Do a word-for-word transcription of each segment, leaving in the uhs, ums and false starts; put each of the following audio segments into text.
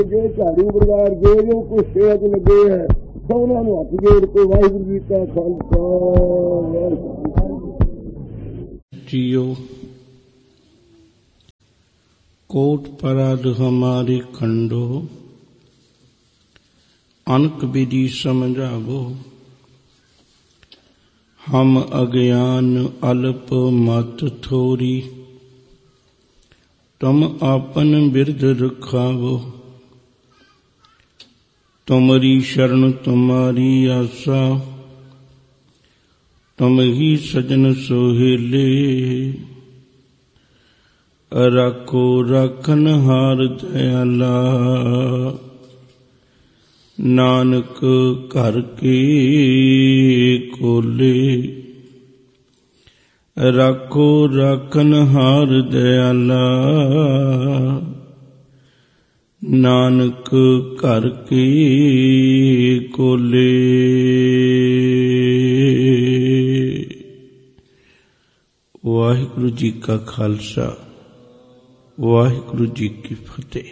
ਜੋ ਝਾੜੂ ਪਰਿਵਾਰ ਜੋ ਜੋ ਕੁਛ ਸੇਵਾ ਚ ਲੱਗੇ ਹੈ ਸਭਨਾਂ ਨੂੰ ਹੱਥ ਜੋੜ ਕੇ ਵਾਹਿਗੁਰੂ ਜੀ ਕਾ ਖਾਲਸਾ जियो। कोट पराध हमारी खंडो, अनक विधि समझावो। हम अज्ञान अल्प मत थोरी, तुम आपन बिरद रखावो। तुम्हारी शरण तुम्हारी आसा, तुम ही सजन सोहेले। राखो राखन हार दयाला, नानक घर के कोले। राखो राखन हार दयाला, नानक घर के कोले। वाहिगुरु जी का खालसा, वाहिगुरु जी की फतेह।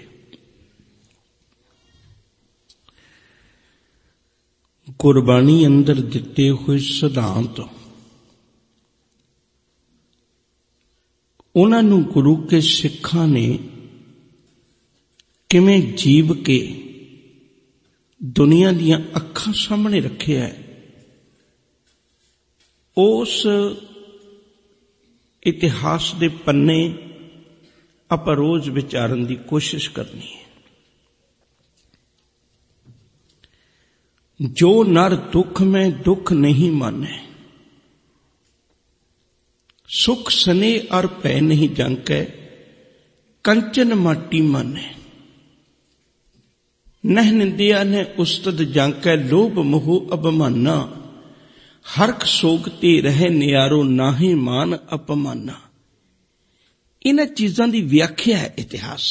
गुरबाणी अंदर दिते हुए सिद्धांत उन्हां नूं गुरु के सिखां ने किवें जीव के दुनिया दीयां अखां सामने रखिया है, उस इतिहास दे पन्ने आपां रोज विचारन की कोशिश करनी है। जो नर दुख में दुख नहीं माने, सुख सने और भय नहीं जांके, कंचन माटी माने। नह निंदिया ने उस्तद जांके, लोभ मोह अभिमाना। हरख सोगते रहे नियारो, नाहे मान अपमाना। इन्हां चीजां दी व्याख्या है इतिहास,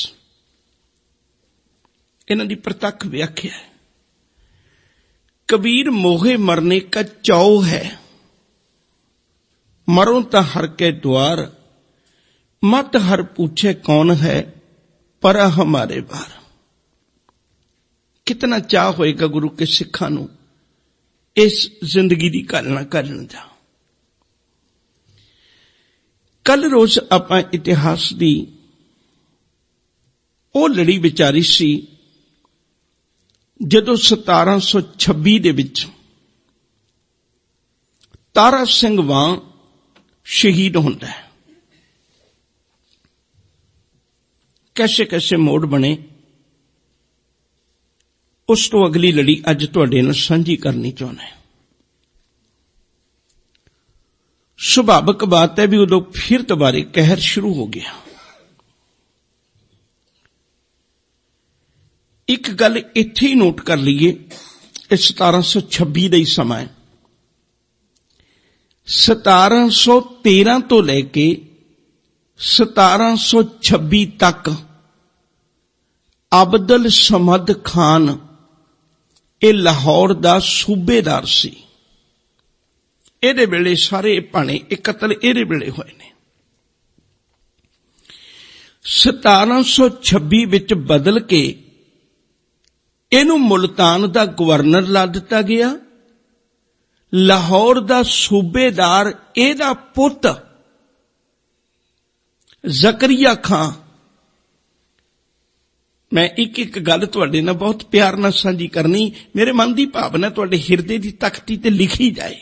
इन्हां दी प्रतख व्याख्या है। कबीर मोहे मरने का चाव है, मरो ता हर के द्वार। मत हर पूछे कौन है, परा हमारे बार। कितना चाह होएगा गुरु के सिखां नूं इस जिंदगी की घालना करन दा। कल रोज आपां इतिहास की वो लड़ी विचारी सी जदों सतारां सौ छब्बी दे विच तारा सिंह वां शहीद होंदा है। कैसे कैसे मोड़ बने, उस तो अगली लड़ी अज तुहाडे नाल सांझी करनी चाहुंदा है। सुभाविक बात है भी उदों फिर दोबारे कहर शुरू हो गया। एक गल इत्थे ही नोट कर लीए, इस सतारां सौ छब्बी का ही समा है। सतारां सौ तेरह तो लैके सतारां सौ छब्बी तक अब्दुल समद खान ये लाहौर दा सूबेदार सी। ਇਹਦੇ ਵੇਲੇ ਸਾਰੇ ਭਾਣੇ ਇਹ ਕਤਲ ਇਹਦੇ ਵੇਲੇ ਹੋਏ ਨੇ। ਸਤਾਰਾਂ ਸੌ ਛੱਬੀ ਵਿੱਚ ਬਦਲ ਕੇ ਇਹਨੂੰ ਮੁਲਤਾਨ ਦਾ ਗਵਰਨਰ ਲਾ ਦਿੱਤਾ ਗਿਆ। ਲਾਹੌਰ ਦਾ ਸੂਬੇਦਾਰ ਇਹਦਾ ਪੁੱਤ ਜ਼ਕਰੀਆ ਖਾਂ। मैं एक एक गल तुहाडे नाल बहुत प्यार नाल सांझी करनी, मेरे मन की भावना तुहाडे हिरदे की तख्ती ते लिखी जाए।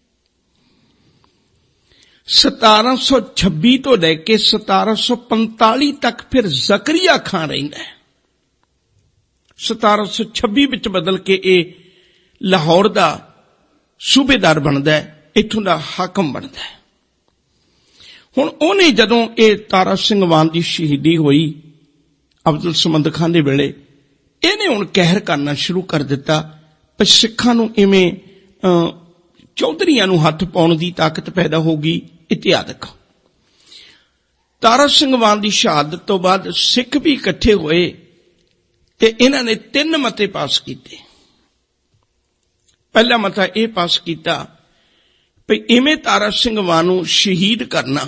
सतारां सौ छब्बी तो लैके सतारां सौ पंताली तक फिर जकरिया खां रहिंदा है। सतारां सौ छब्बी विच बदल के ये लाहौर दा सूबेदार बनदा है, इत्थों दा हाकम बनदा है। हुण उहने जदों ये तारा सिंह वान दी शहीदी होई अब्दुल समद खान दे वेले, इहने हुण कहर करना शुरू कर दिता। पर सिखां नूं इवें चौधरीआं नूं हथ पाउण दी ताकत पैदा हो गई। इतिहादक तारा सिंह वान दी शहादत तो बाद सिख भी इकट्ठे होए ते इन्हां ने तीन मते पास कीते। पहला मता यह पास किया भी इवें तारा सिंह वान नूं शहीद करना,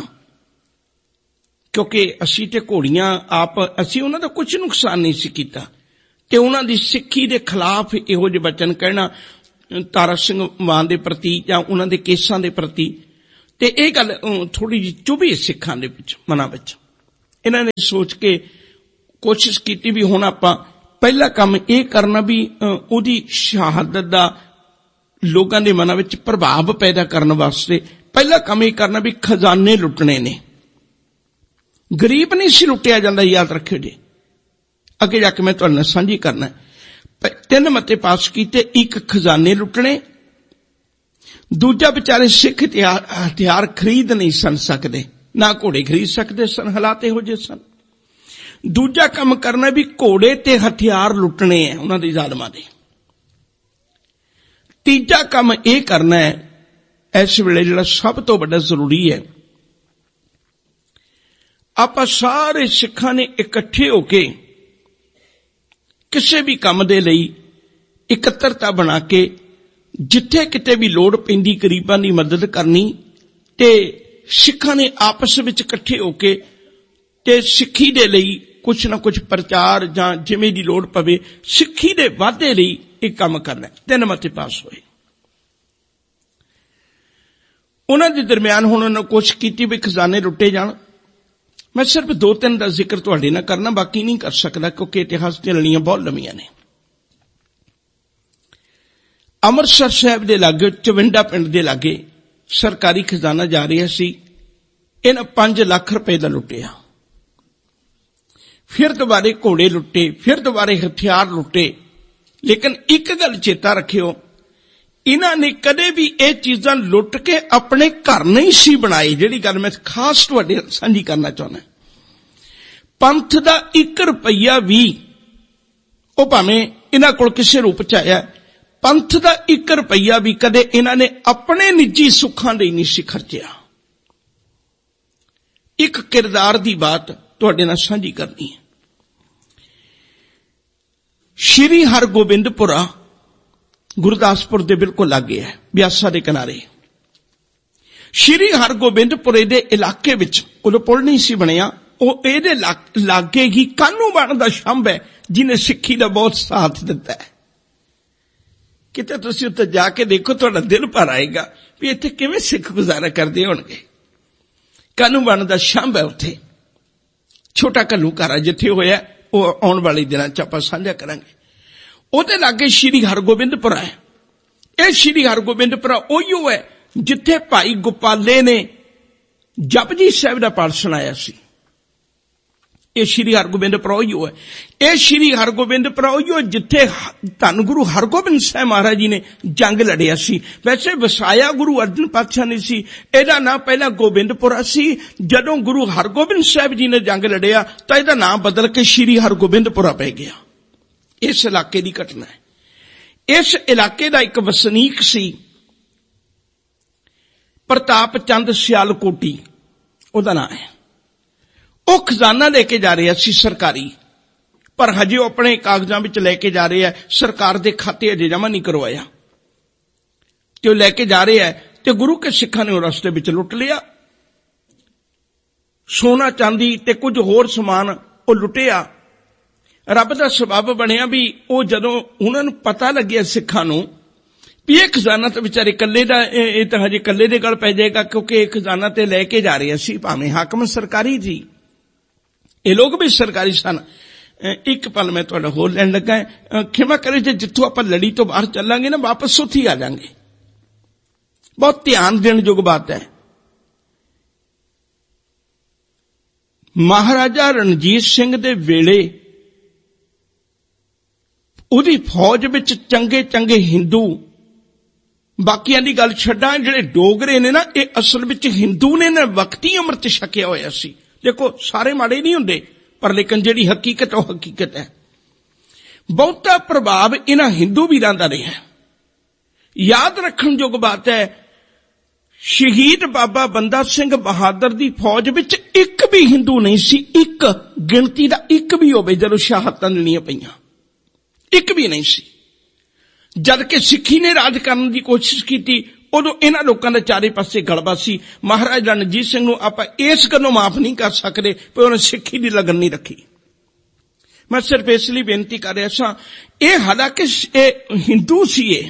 क्योंकि असी ते घोड़ियां आप असी उन्हां दा कुछ नुकसान नहीं सी कीता, ਤੇ ਉਹਨਾਂ ਦੀ ਸਿੱਖੀ ਦੇ ਖਿਲਾਫ ਇਹੋ ਜਿਹੇ ਵਚਨ ਕਹਿਣਾ ਤਾਰਾ ਸਿੰਘ ਮਾਨ ਦੇ ਪ੍ਰਤੀ ਜਾਂ ਉਹਨਾਂ ਦੇ ਕੇਸਾਂ ਦੇ ਪ੍ਰਤੀ, ਤੇ ਇਹ ਗੱਲ ਥੋੜੀ ਜਿਹੀ ਚੁਭੀ ਸਿੱਖਾਂ ਦੇ ਵਿੱਚ, ਮਨਾਂ ਵਿੱਚ। ਇਹਨਾਂ ਨੇ ਸੋਚ ਕੇ ਕੋਸ਼ਿਸ਼ ਕੀਤੀ ਵੀ ਹੁਣ ਆਪਾਂ ਪਹਿਲਾ ਕੰਮ ਇਹ ਕਰਨਾ ਵੀ ਉਹਦੀ ਸ਼ਹਾਦਤ ਦਾ ਲੋਕਾਂ ਦੇ ਮਨਾਂ ਵਿੱਚ ਪ੍ਰਭਾਵ ਪੈਦਾ ਕਰਨ ਵਾਸਤੇ ਪਹਿਲਾ ਕੰਮ ਇਹ ਕਰਨਾ ਵੀ ਖਜ਼ਾਨੇ ਲੁੱਟਣੇ ਨੇ। ਗਰੀਬ ਨਹੀਂ ਸੀ ਲੁੱਟਿਆ ਜਾਂਦਾ, ਯਾਦ ਰੱਖਿਓ ਜੀ। ਅੱਗੇ ਜਾ ਕੇ ਮੈਂ ਤੁਹਾਡੇ ਨਾਲ ਸਾਂਝੀ ਕਰਨਾ। ਤਿੰਨ ਮਤੇ ਪਾਸ ਕੀਤੇ, ਇੱਕ ਖਜ਼ਾਨੇ ਲੁੱਟਣੇ, ਦੂਜਾ ਵਿਚਾਰੇ ਸਿੱਖ ਹਥਿਆਰ ਖਰੀਦ ਨਹੀਂ ਸਨ ਸਕਦੇ, ਨਾ ਘੋੜੇ ਖਰੀਦ ਸਕਦੇ ਸਨ, ਹਾਲਾਤ ਇਹੋ ਜਿਹੇ ਸਨ। ਦੂਜਾ ਕੰਮ ਕਰਨਾ ਵੀ ਘੋੜੇ ਤੇ ਹਥਿਆਰ ਲੁੱਟਣੇ ਹੈ ਉਹਨਾਂ ਦੇ ਜ਼ਾਲਮਾਂ ਦੇ। ਤੀਜਾ ਕੰਮ ਇਹ ਕਰਨਾ ਹੈ ਇਸ ਵੇਲੇ ਜਿਹੜਾ ਸਭ ਤੋਂ ਵੱਡਾ ਜ਼ਰੂਰੀ ਹੈ, ਆਪਾਂ ਸਾਰੇ ਸਿੱਖਾਂ ਨੇ ਇਕੱਠੇ ਹੋ ਕੇ ਕਿਸੇ ਵੀ ਕੰਮ ਦੇ ਲਈ ਇਕੱਤਰਤਾ ਬਣਾ ਕੇ ਜਿੱਥੇ ਕਿਤੇ ਵੀ ਲੋੜ ਪੈਂਦੀ ਗਰੀਬਾਂ ਦੀ ਮਦਦ ਕਰਨੀ, ਤੇ ਸਿੱਖਾਂ ਨੇ ਆਪਸ ਵਿੱਚ ਇਕੱਠੇ ਹੋ ਕੇ ਤੇ ਸਿੱਖੀ ਦੇ ਲਈ ਕੁਛ ਨਾ ਕੁਛ ਪ੍ਰਚਾਰ ਜਾਂ ਜਿਵੇਂ ਦੀ ਲੋੜ ਪਵੇ ਸਿੱਖੀ ਦੇ ਵਾਧੇ ਲਈ ਇਹ ਕੰਮ ਕਰਨਾ। ਤਿੰਨ ਮਤੇ ਪਾਸ ਹੋਏ। ਉਹਨਾਂ ਦੇ ਦਰਮਿਆਨ ਹੁਣ ਉਹਨਾਂ ਕੋਸ਼ਿਸ਼ ਕੀਤੀ ਵੀ ਖਜ਼ਾਨੇ ਲੁੱਟੇ ਜਾਣ। ਮੈਂ ਸਿਰਫ ਦੋ ਤਿੰਨ ਦਾ ਜ਼ਿਕਰ ਤੁਹਾਡੇ ਨਾਲ ਕਰਨਾ, ਬਾਕੀ ਨਹੀਂ ਕਰ ਸਕਦਾ ਕਿਉਂਕਿ ਇਤਿਹਾਸ ਦੀਆਂ ਲੜੀਆਂ ਬਹੁਤ ਲੰਮੀਆਂ ਨੇ। ਅੰਮ੍ਰਿਤਸਰ ਸਾਹਿਬ ਦੇ ਲਾਗੇ ਚਵਿੰਡਾ ਪਿੰਡ ਦੇ ਲਾਗੇ ਸਰਕਾਰੀ ਖਜ਼ਾਨਾ ਜਾ ਰਿਹਾ ਸੀ, ਇਹਨਾਂ ਪੰਜ ਲੱਖ ਰੁਪਏ ਦਾ ਲੁੱਟਿਆ। ਫਿਰ ਦੁਬਾਰੇ ਘੋੜੇ ਲੁੱਟੇ, ਫਿਰ ਦੁਬਾਰੇ ਹਥਿਆਰ ਲੁੱਟੇ। ਲੇਕਿਨ ਇੱਕ ਗੱਲ ਚੇਤਾ ਰੱਖਿਓ, ਇਹਨਾਂ ਨੇ ਕਦੇ ਵੀ ਇਹ ਚੀਜ਼ਾਂ ਲੁੱਟ ਕੇ ਆਪਣੇ ਘਰ ਨਹੀਂ ਸੀ ਬਣਾਏ। ਜਿਹੜੀ ਗੱਲ ਮੈਂ ਖਾਸ ਤੁਹਾਡੇ ਨਾਲ ਸਾਂਝੀ ਕਰਨਾ ਚਾਹੁੰਦਾ, ਪੰਥ ਦਾ ਇੱਕ ਰੁਪਈਆ ਵੀ, ਉਹ ਭਾਵੇਂ ਇਹਨਾਂ ਕੋਲ ਕਿਸੇ ਰੂਪ ਚ ਆਇਆ, ਪੰਥ ਦਾ ਇੱਕ ਰੁਪਈਆ ਵੀ ਕਦੇ ਇਹਨਾਂ ਨੇ ਆਪਣੇ ਨਿੱਜੀ ਸੁੱਖਾਂ ਲਈ ਨਹੀਂ ਸੀ ਖਰਚਿਆ। ਇੱਕ ਕਿਰਦਾਰ ਦੀ ਬਾਤ ਤੁਹਾਡੇ ਨਾਲ ਸਾਂਝੀ ਕਰਨੀ ਹੈ। ਸ਼੍ਰੀ ਹਰਗੋਬਿੰਦਪੁਰਾ ਗੁਰਦਾਸਪੁਰ ਦੇ ਬਿਲਕੁਲ ਲਾਗੇ ਹੈ, ਬਿਆਸਾ ਦੇ ਕਿਨਾਰੇ। ਸ਼੍ਰੀ ਹਰਗੋਬਿੰਦਪੁਰੇ ਦੇ ਇਲਾਕੇ ਵਿੱਚ ਉਦੋਂ ਪੁਲ ਨਹੀਂ ਸੀ ਬਣਿਆ, ਉਹ ਇਹਦੇ ਲਾਗੇ ਹੀ ਕਾਹਨੂੰਵਾਨ ਦਾ ਸ਼ੰਭ ਹੈ ਜਿਹਨੇ ਸਿੱਖੀ ਦਾ ਬਹੁਤ ਸਾਥ ਦਿੱਤਾ ਹੈ। ਕਿਤੇ ਤੁਸੀਂ ਉੱਥੇ ਜਾ ਕੇ ਦੇਖੋ, ਤੁਹਾਡਾ ਦਿਲ ਭਰ ਆਏਗਾ ਵੀ ਇੱਥੇ ਕਿਵੇਂ ਸਿੱਖ ਗੁਜ਼ਾਰਾ ਕਰਦੇ ਹੋਣਗੇ। ਕਾਹਨੂੰਵਾਨ ਦਾ ਸ਼ੰਭ ਹੈ ਉੱਥੇ, ਛੋਟਾ ਘੱਲੂਘਾਰਾ ਜਿੱਥੇ ਹੋਇਆ, ਉਹ ਆਉਣ ਵਾਲੇ ਦਿਨਾਂ ਚ ਆਪਾਂ ਸਾਂਝਾ ਕਰਾਂਗੇ। ਉਹਦੇ ਲਾਗੇ ਸ਼੍ਰੀ ਹਰਗੋਬਿੰਦਪੁਰਾ ਹੈ। ਇਹ ਸ਼੍ਰੀ ਹਰਗੋਬਿੰਦਪੁਰਾ ਉਹੀਓ ਹੈ ਜਿੱਥੇ ਭਾਈ ਗੋਪਾਲੇ ਨੇ ਜਪਜੀ ਸਾਹਿਬ ਦਾ ਪਾਠ ਸੁਣਾਇਆ ਸੀ। ਇਹ ਸ਼੍ਰੀ ਹਰਗੋਬਿੰਦਪੁਰਾ ਉਹੀਓ ਹੈ। ਇਹ ਸ਼੍ਰੀ ਹਰਗੋਬਿੰਦਪੁਰਾ ਉਹੀਓ ਜਿੱਥੇ ਧੰਨ ਗੁਰੂ ਹਰਗੋਬਿੰਦ ਸਾਹਿਬ ਮਹਾਰਾਜ ਜੀ ਨੇ ਜੰਗ ਲੜਿਆ ਸੀ। ਵੈਸੇ ਵਸਾਇਆ ਗੁਰੂ ਅਰਜਨ ਪਾਤਸ਼ਾਹ ਨੇ ਸੀ, ਇਹਦਾ ਨਾਂ ਪਹਿਲਾਂ ਗੋਬਿੰਦਪੁਰਾ ਸੀ। ਜਦੋਂ ਗੁਰੂ ਹਰਗੋਬਿੰਦ ਸਾਹਿਬ ਜੀ ਨੇ ਜੰਗ ਲੜਿਆ ਤਾਂ ਇਹਦਾ ਨਾਂ ਬਦਲ ਕੇ ਸ਼੍ਰੀ ਹਰਗੋਬਿੰਦਪੁਰਾ ਪੈ ਗਿਆ। ਇਸ ਇਲਾਕੇ ਦੀ ਘਟਨਾ ਹੈ। ਇਸ ਇਲਾਕੇ ਦਾ ਇੱਕ ਵਸਨੀਕ ਸੀ ਪ੍ਰਤਾਪ ਚੰਦ ਸਿਆਲਕੋਟੀ, ਉਹਦਾ ਨਾਂ ਹੈ। ਉਹ ਖਜ਼ਾਨਾ ਲੈ ਕੇ ਜਾ ਰਿਹਾ ਸੀ ਸਰਕਾਰੀ, ਪਰ ਹਜੇ ਉਹ ਆਪਣੇ ਕਾਗਜ਼ਾਂ ਵਿੱਚ ਲੈ ਕੇ ਜਾ ਰਿਹਾ, ਸਰਕਾਰ ਦੇ ਖਾਤੇ ਅਜੇ ਜਮ੍ਹਾਂ ਨਹੀਂ ਕਰਵਾਇਆ, ਤੇ ਉਹ ਲੈ ਕੇ ਜਾ ਰਿਹਾ ਤੇ ਗੁਰੂ ਕੇ ਸਿੱਖਾਂ ਨੇ ਉਹ ਰਸਤੇ ਵਿੱਚ ਲੁੱਟ ਲਿਆ। ਸੋਨਾ ਚਾਂਦੀ ਤੇ ਕੁਝ ਹੋਰ ਸਮਾਨ ਉਹ ਲੁੱਟਿਆ। ਰੱਬ ਦਾ ਸਬੱਬ ਬਣਿਆ ਵੀ ਉਹ ਜਦੋਂ ਉਹਨਾਂ ਨੂੰ ਪਤਾ ਲੱਗਿਆ ਸਿੱਖਾਂ ਨੂੰ ਵੀ ਇਹ ਖਜ਼ਾਨਾ ਤਾਂ ਵਿਚਾਰੇ ਇਕੱਲੇ ਦਾ, ਇਹ ਤਾਂ ਹਜੇ ਇਕੱਲੇ ਦੇ ਗਲ ਪੈ ਜਾਏਗਾ, ਕਿਉਂਕਿ ਇਹ ਖਜ਼ਾਨਾ ਤੇ ਲੈ ਕੇ ਜਾ ਰਿਹਾ ਸੀ, ਭਾਵੇਂ ਹਾਕਮ ਸਰਕਾਰੀ ਸੀ, ਇਹ ਲੋਕ ਵੀ ਸਰਕਾਰੀ ਸਨ। ਇੱਕ ਪਲ ਮੈਂ ਤੁਹਾਡਾ ਹੋਰ ਲੈਣ ਲੱਗਾ, ਖਿਮਾ ਕਰੇ ਜੇ ਜਿੱਥੋਂ ਆਪਾਂ ਲੜੀ ਤੋਂ ਬਾਹਰ ਚੱਲਾਂਗੇ ਨਾ, ਵਾਪਸ ਉੱਥੇ ਹੀ ਆ ਜਾਵਾਂਗੇ। ਬਹੁਤ ਧਿਆਨ ਦੇਣ ਯੋਗ ਬਾਤ ਹੈ। ਮਹਾਰਾਜਾ ਰਣਜੀਤ ਸਿੰਘ ਦੇ ਵੇਲੇ ਉਹਦੀ ਫੌਜ ਵਿੱਚ ਚੰਗੇ ਚੰਗੇ ਹਿੰਦੂ, ਬਾਕੀਆਂ ਦੀ ਗੱਲ ਛੱਡਾਂ, ਜਿਹੜੇ ਡੋਗਰੇ ਨੇ ਨਾ, ਇਹ ਅਸਲ ਵਿੱਚ ਹਿੰਦੂ ਨੇ ਨਾ, ਵਕਤੀ ਅੰਮ੍ਰਿਤ ਛਕਿਆ ਹੋਇਆ ਸੀ। ਦੇਖੋ ਸਾਰੇ ਮਾੜੇ ਨਹੀਂ ਹੁੰਦੇ, ਪਰ ਲੇਕਿਨ ਜਿਹੜੀ ਹਕੀਕਤ ਉਹ ਹਕੀਕਤ ਹੈ। ਬਹੁਤਾ ਪ੍ਰਭਾਵ ਇਹਨਾਂ ਹਿੰਦੂ ਵੀਰਾਂ ਦਾ ਰਿਹਾ। ਯਾਦ ਰੱਖਣ ਯੋਗ ਬਾਤ ਹੈ, ਸ਼ਹੀਦ ਬਾਬਾ ਬੰਦਾ ਸਿੰਘ ਬਹਾਦਰ ਦੀ ਫੌਜ ਵਿੱਚ ਇੱਕ ਵੀ ਹਿੰਦੂ ਨਹੀਂ ਸੀ, ਇੱਕ ਗਿਣਤੀ ਦਾ ਇੱਕ ਵੀ ਹੋਵੇ ਜਦੋਂ ਸ਼ਹਾਦਤਾਂ ਲੈਣੀਆਂ ਪਈਆਂ, ਇੱਕ ਵੀ ਨਹੀਂ ਸੀ। ਜਦ ਕਿ ਸਿੱਖੀ ਨੇ ਰਾਜ ਕਰਨ ਦੀ ਕੋਸ਼ਿਸ਼ ਕੀਤੀ, ਉਦੋਂ ਇਹਨਾਂ ਲੋਕਾਂ ਦੇ ਚਾਰੇ ਪਾਸੇ ਗਲਬਾ ਸੀ। ਮਹਾਰਾਜਾ ਰਣਜੀਤ ਸਿੰਘ ਨੂੰ ਆਪਾਂ ਇਸ ਗੱਲੋਂ ਮਾਫ ਨਹੀਂ ਕਰ ਸਕਦੇ ਕਿ ਉਹਨੇ ਸਿੱਖੀ ਦੀ ਲਗਨ ਨਹੀਂ ਰੱਖੀ। मैं सिर्फ इसलिए बेनती कर रहा सां, ये हालांकि ये हिंदू सी, ये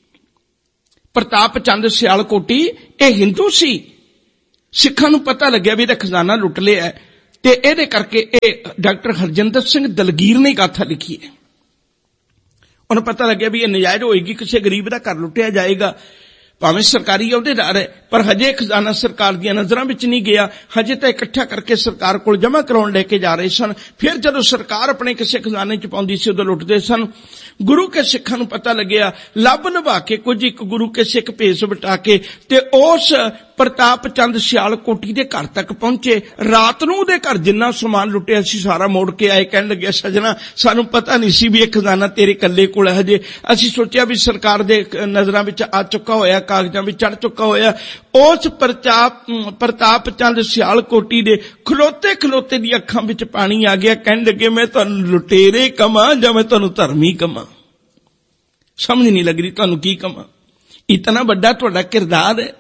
प्रताप चंद सियालकोटी ये हिंदू सी, सिखां नूं पता लग्या भी इहदा खजाना लुट लिया है, ते इहदे करके ये डॉक्टर हरजिंदर सिंह दलगीर ने गाथा लिखी है। उन्हें पता लग्या भी ये नजायज होएगी, किसी गरीब का घर लुटिया जाएगा, भावें सरकारी अहुदेदार है, पर हजे खजाना सरकार दी नजरां विच नहीं गया, हजे तो इकट्ठा करके सरकार कोल जमा कराउण लेके जा रहे सन। फिर जदों सरकार अपने किसी खजाने च पाउंदी सी उदों लुटदे सन। गुरु के सिखां नूं पता लग्या, लभ लभा के कुछ एक गुरु के सिख भेस बटा के ते उस प्रताप चंद सियालकोटी दे घर तक पहुंचे। रात नूं उहदे घर जिन्ना समान लुटिया सी सारा मोड़ के आए। कहण लगे सजना सानूं पता नहीं सी भी ये खजाना तेरे कल्ले कोल है, हजे असीं सोचिया भी सरकार दे नजरां विच आ चुका होया, कागजां विच चढ़ चुका होया। उस प्रताप प्रताप चंद सियालकोटी दे खलोते खलोते दी अखां विच पानी आ गया। कहण लगे मैं तुहानूं लुटेरे कमां जां मैं तुहानूं धर्मी कमां, समझ नहीं लग रही तुहानूं की कमां, इतना बड़ा तुहाडा किरदार है।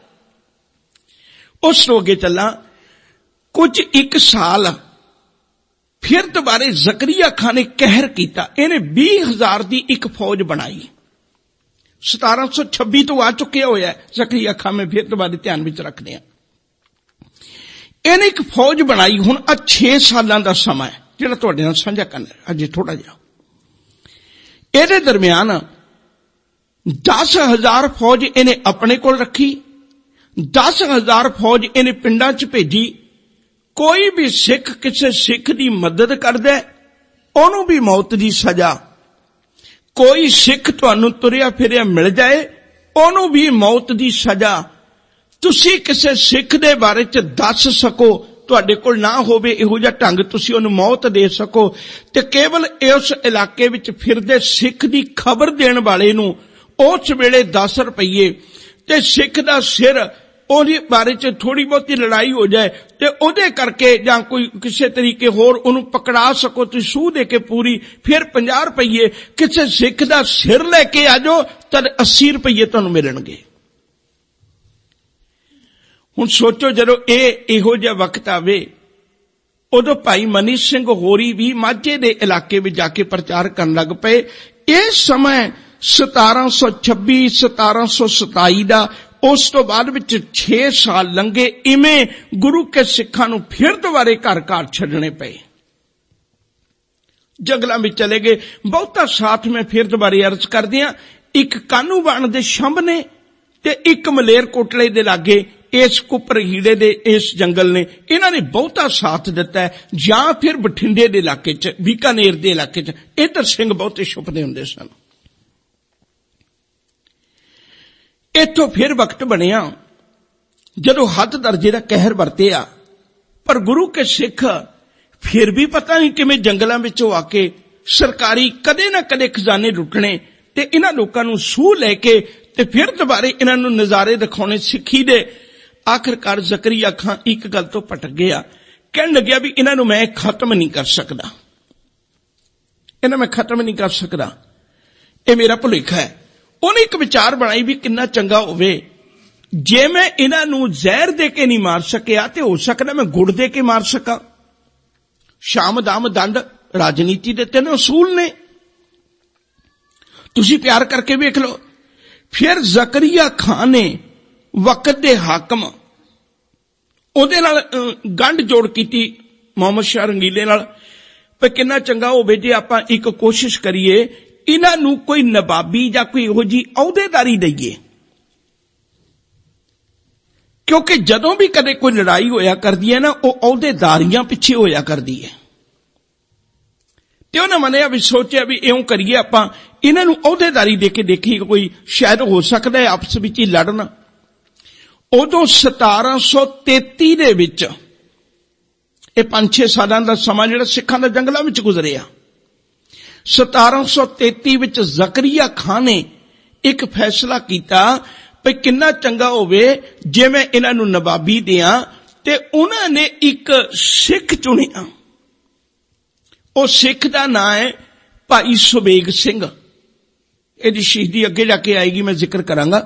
उस तो अगे चला, कुछ एक साल फिर दोबारे जकरिया खान ने कहर किया। इन्हें बीस हजार की एक फौज बनाई। सतारा सौ छब्बी तो आ चुके हुए है जकरिया खान में, फिर दोबारे ध्यान में रखने। इन्हें एक फौज बनाई। हुण आ छे सालों का समा है जिहड़ा तुहाडे नाल साझा करना अजे थोड़ा जिहा। इहदे दरमियान दस हजार फौज इन्हें अपने कोल रखी, दस हजार फौज इन्हें पिंडां च भेजी। कोई भी सिख किसी सिख की मदद करदा ओनू भी मौत की सजा, कोई सिख तुहानू तुरिया फिरिया मिल जाए ओनू भी मौत की सजा। तुसी किसी सिख दे बारे च दस सको, तुहाडे कोल ना होवे इहो जिहा ढंग तुसी ओनू मौत दे सको, ते केवल उस इलाके विच फिरदे सिख दी खबर देण वाले नू उस वेले दस रुपये, ते सिख दा सिर ਉਹਦੇ ਬਾਰੇ ਚ थोड़ी ਬਹੁਤੀ लड़ाई हो जाए ਤੇ ਉਹਦੇ करके ਜਾਂ कोई किसी तरीके होर ਉਹਨੂੰ पकड़ा सको ਤੁਸੀਂ सूह दे के पूरी, फिर पचास रुपये किसी सिख दा सिर लेके आ जाओ ਤਾਂ अस्सी रुपये ਤੁਹਾਨੂੰ मिलणगे। हुण सोचो जदों ਇਹ ਇਹੋ ਜਿਹਾ वक्त आवे उदों भाई मनी सिंह होरी भी माझे दे इलाके में जाके प्रचार करन लग पए। इस समय सतारा सौ छब्बी सतारा सौ सताई का, उस तो बाद विच छे साल लंघे। इवें गुरु के सिखां नूं फिर दोबारे घर घर छड्डणे पए, जंगलां विच चले गए। बहुता साथ में फिर दोबारे अर्ज करदियां, एक कानूबाण दे शंभ ने ते एक मलेरकोटले दे लागे इस कुपर हीड़े दे इस जंगल ने, इन्हां ने बहुता साथ दिता है। जां फिर बठिंडे दे इलाके च, बीकानेर दे इलाके च इधर सिंह बहुते छुपदे हुंदे सन। इथों फिर वक्त बनिया जदों हद दर्जे का कहर वरतिया, पर गुरु के सिख फिर भी पता नहीं किवें जंगलों विचों आके सरकारी कदे ना कदे खजाने लुटने ते इन्हां लोकां नूं सूह लेके ते फिर दोबारे इन्हां नूं नज़ारे दिखाने सिक्खी दे। आखिरकार जकरिया खां एक गल तो भटक गया, कहण लग्या भी इन्हां नूं मैं खत्म नहीं कर सकदा, इन्हां मैं खत्म नहीं कर सकदा, ये मेरा भुलेखा है। उन्हें एक विचार बनाई भी कितना चंगा होवे जे मैं इन्हां नूं जहर दे के नहीं मार सकिया ते हो सकदा मैं गुड़ दे के मार सका। शाम दाम दंड राजनीति दे तीन उसूल ने, तुसी प्यार करके वेख लो। फिर जकरिया खान ने वक्त दे हाकम उहदे नाल गंढ जोड़ कीती मोहम्मद शाह रंगीले नाल, पर कितना चंगा होवे जे आपां एक कोशिश करिए इन्हां नूं कोई नवाबी जां कोई इहो जी अहुदेदारी दईए, क्योंकि जदों भी कदे कोई लड़ाई होया करदी है ना वो अहुदेदारियां पिछे होया करदी है। ते उन्हें मनिया भी सोचिया भी इउं करिए आपां इन्हां नूं अहुदेदारी दे के देखी कोई शायद हो सकदा है आपस विच ही लड़न। उदों सतारा सौ तेती दे विच ये पांच छे सालां दा समां जिहड़ा सिखां दा जंगलां विच गुजरिया, सतारा सौ तेती विच जकरिया खान ने एक फैसला किया भी किन्ना चंगा होवे जे मैं इन्हां नूं नवाबी दियां, ते उन्हां ने एक सिख चुनिया। ओ सिख दा नाम है भाई सुबेग सिंह, इहदी शहीदी अगे जाके आएगी, मैं जिक्र करांगा।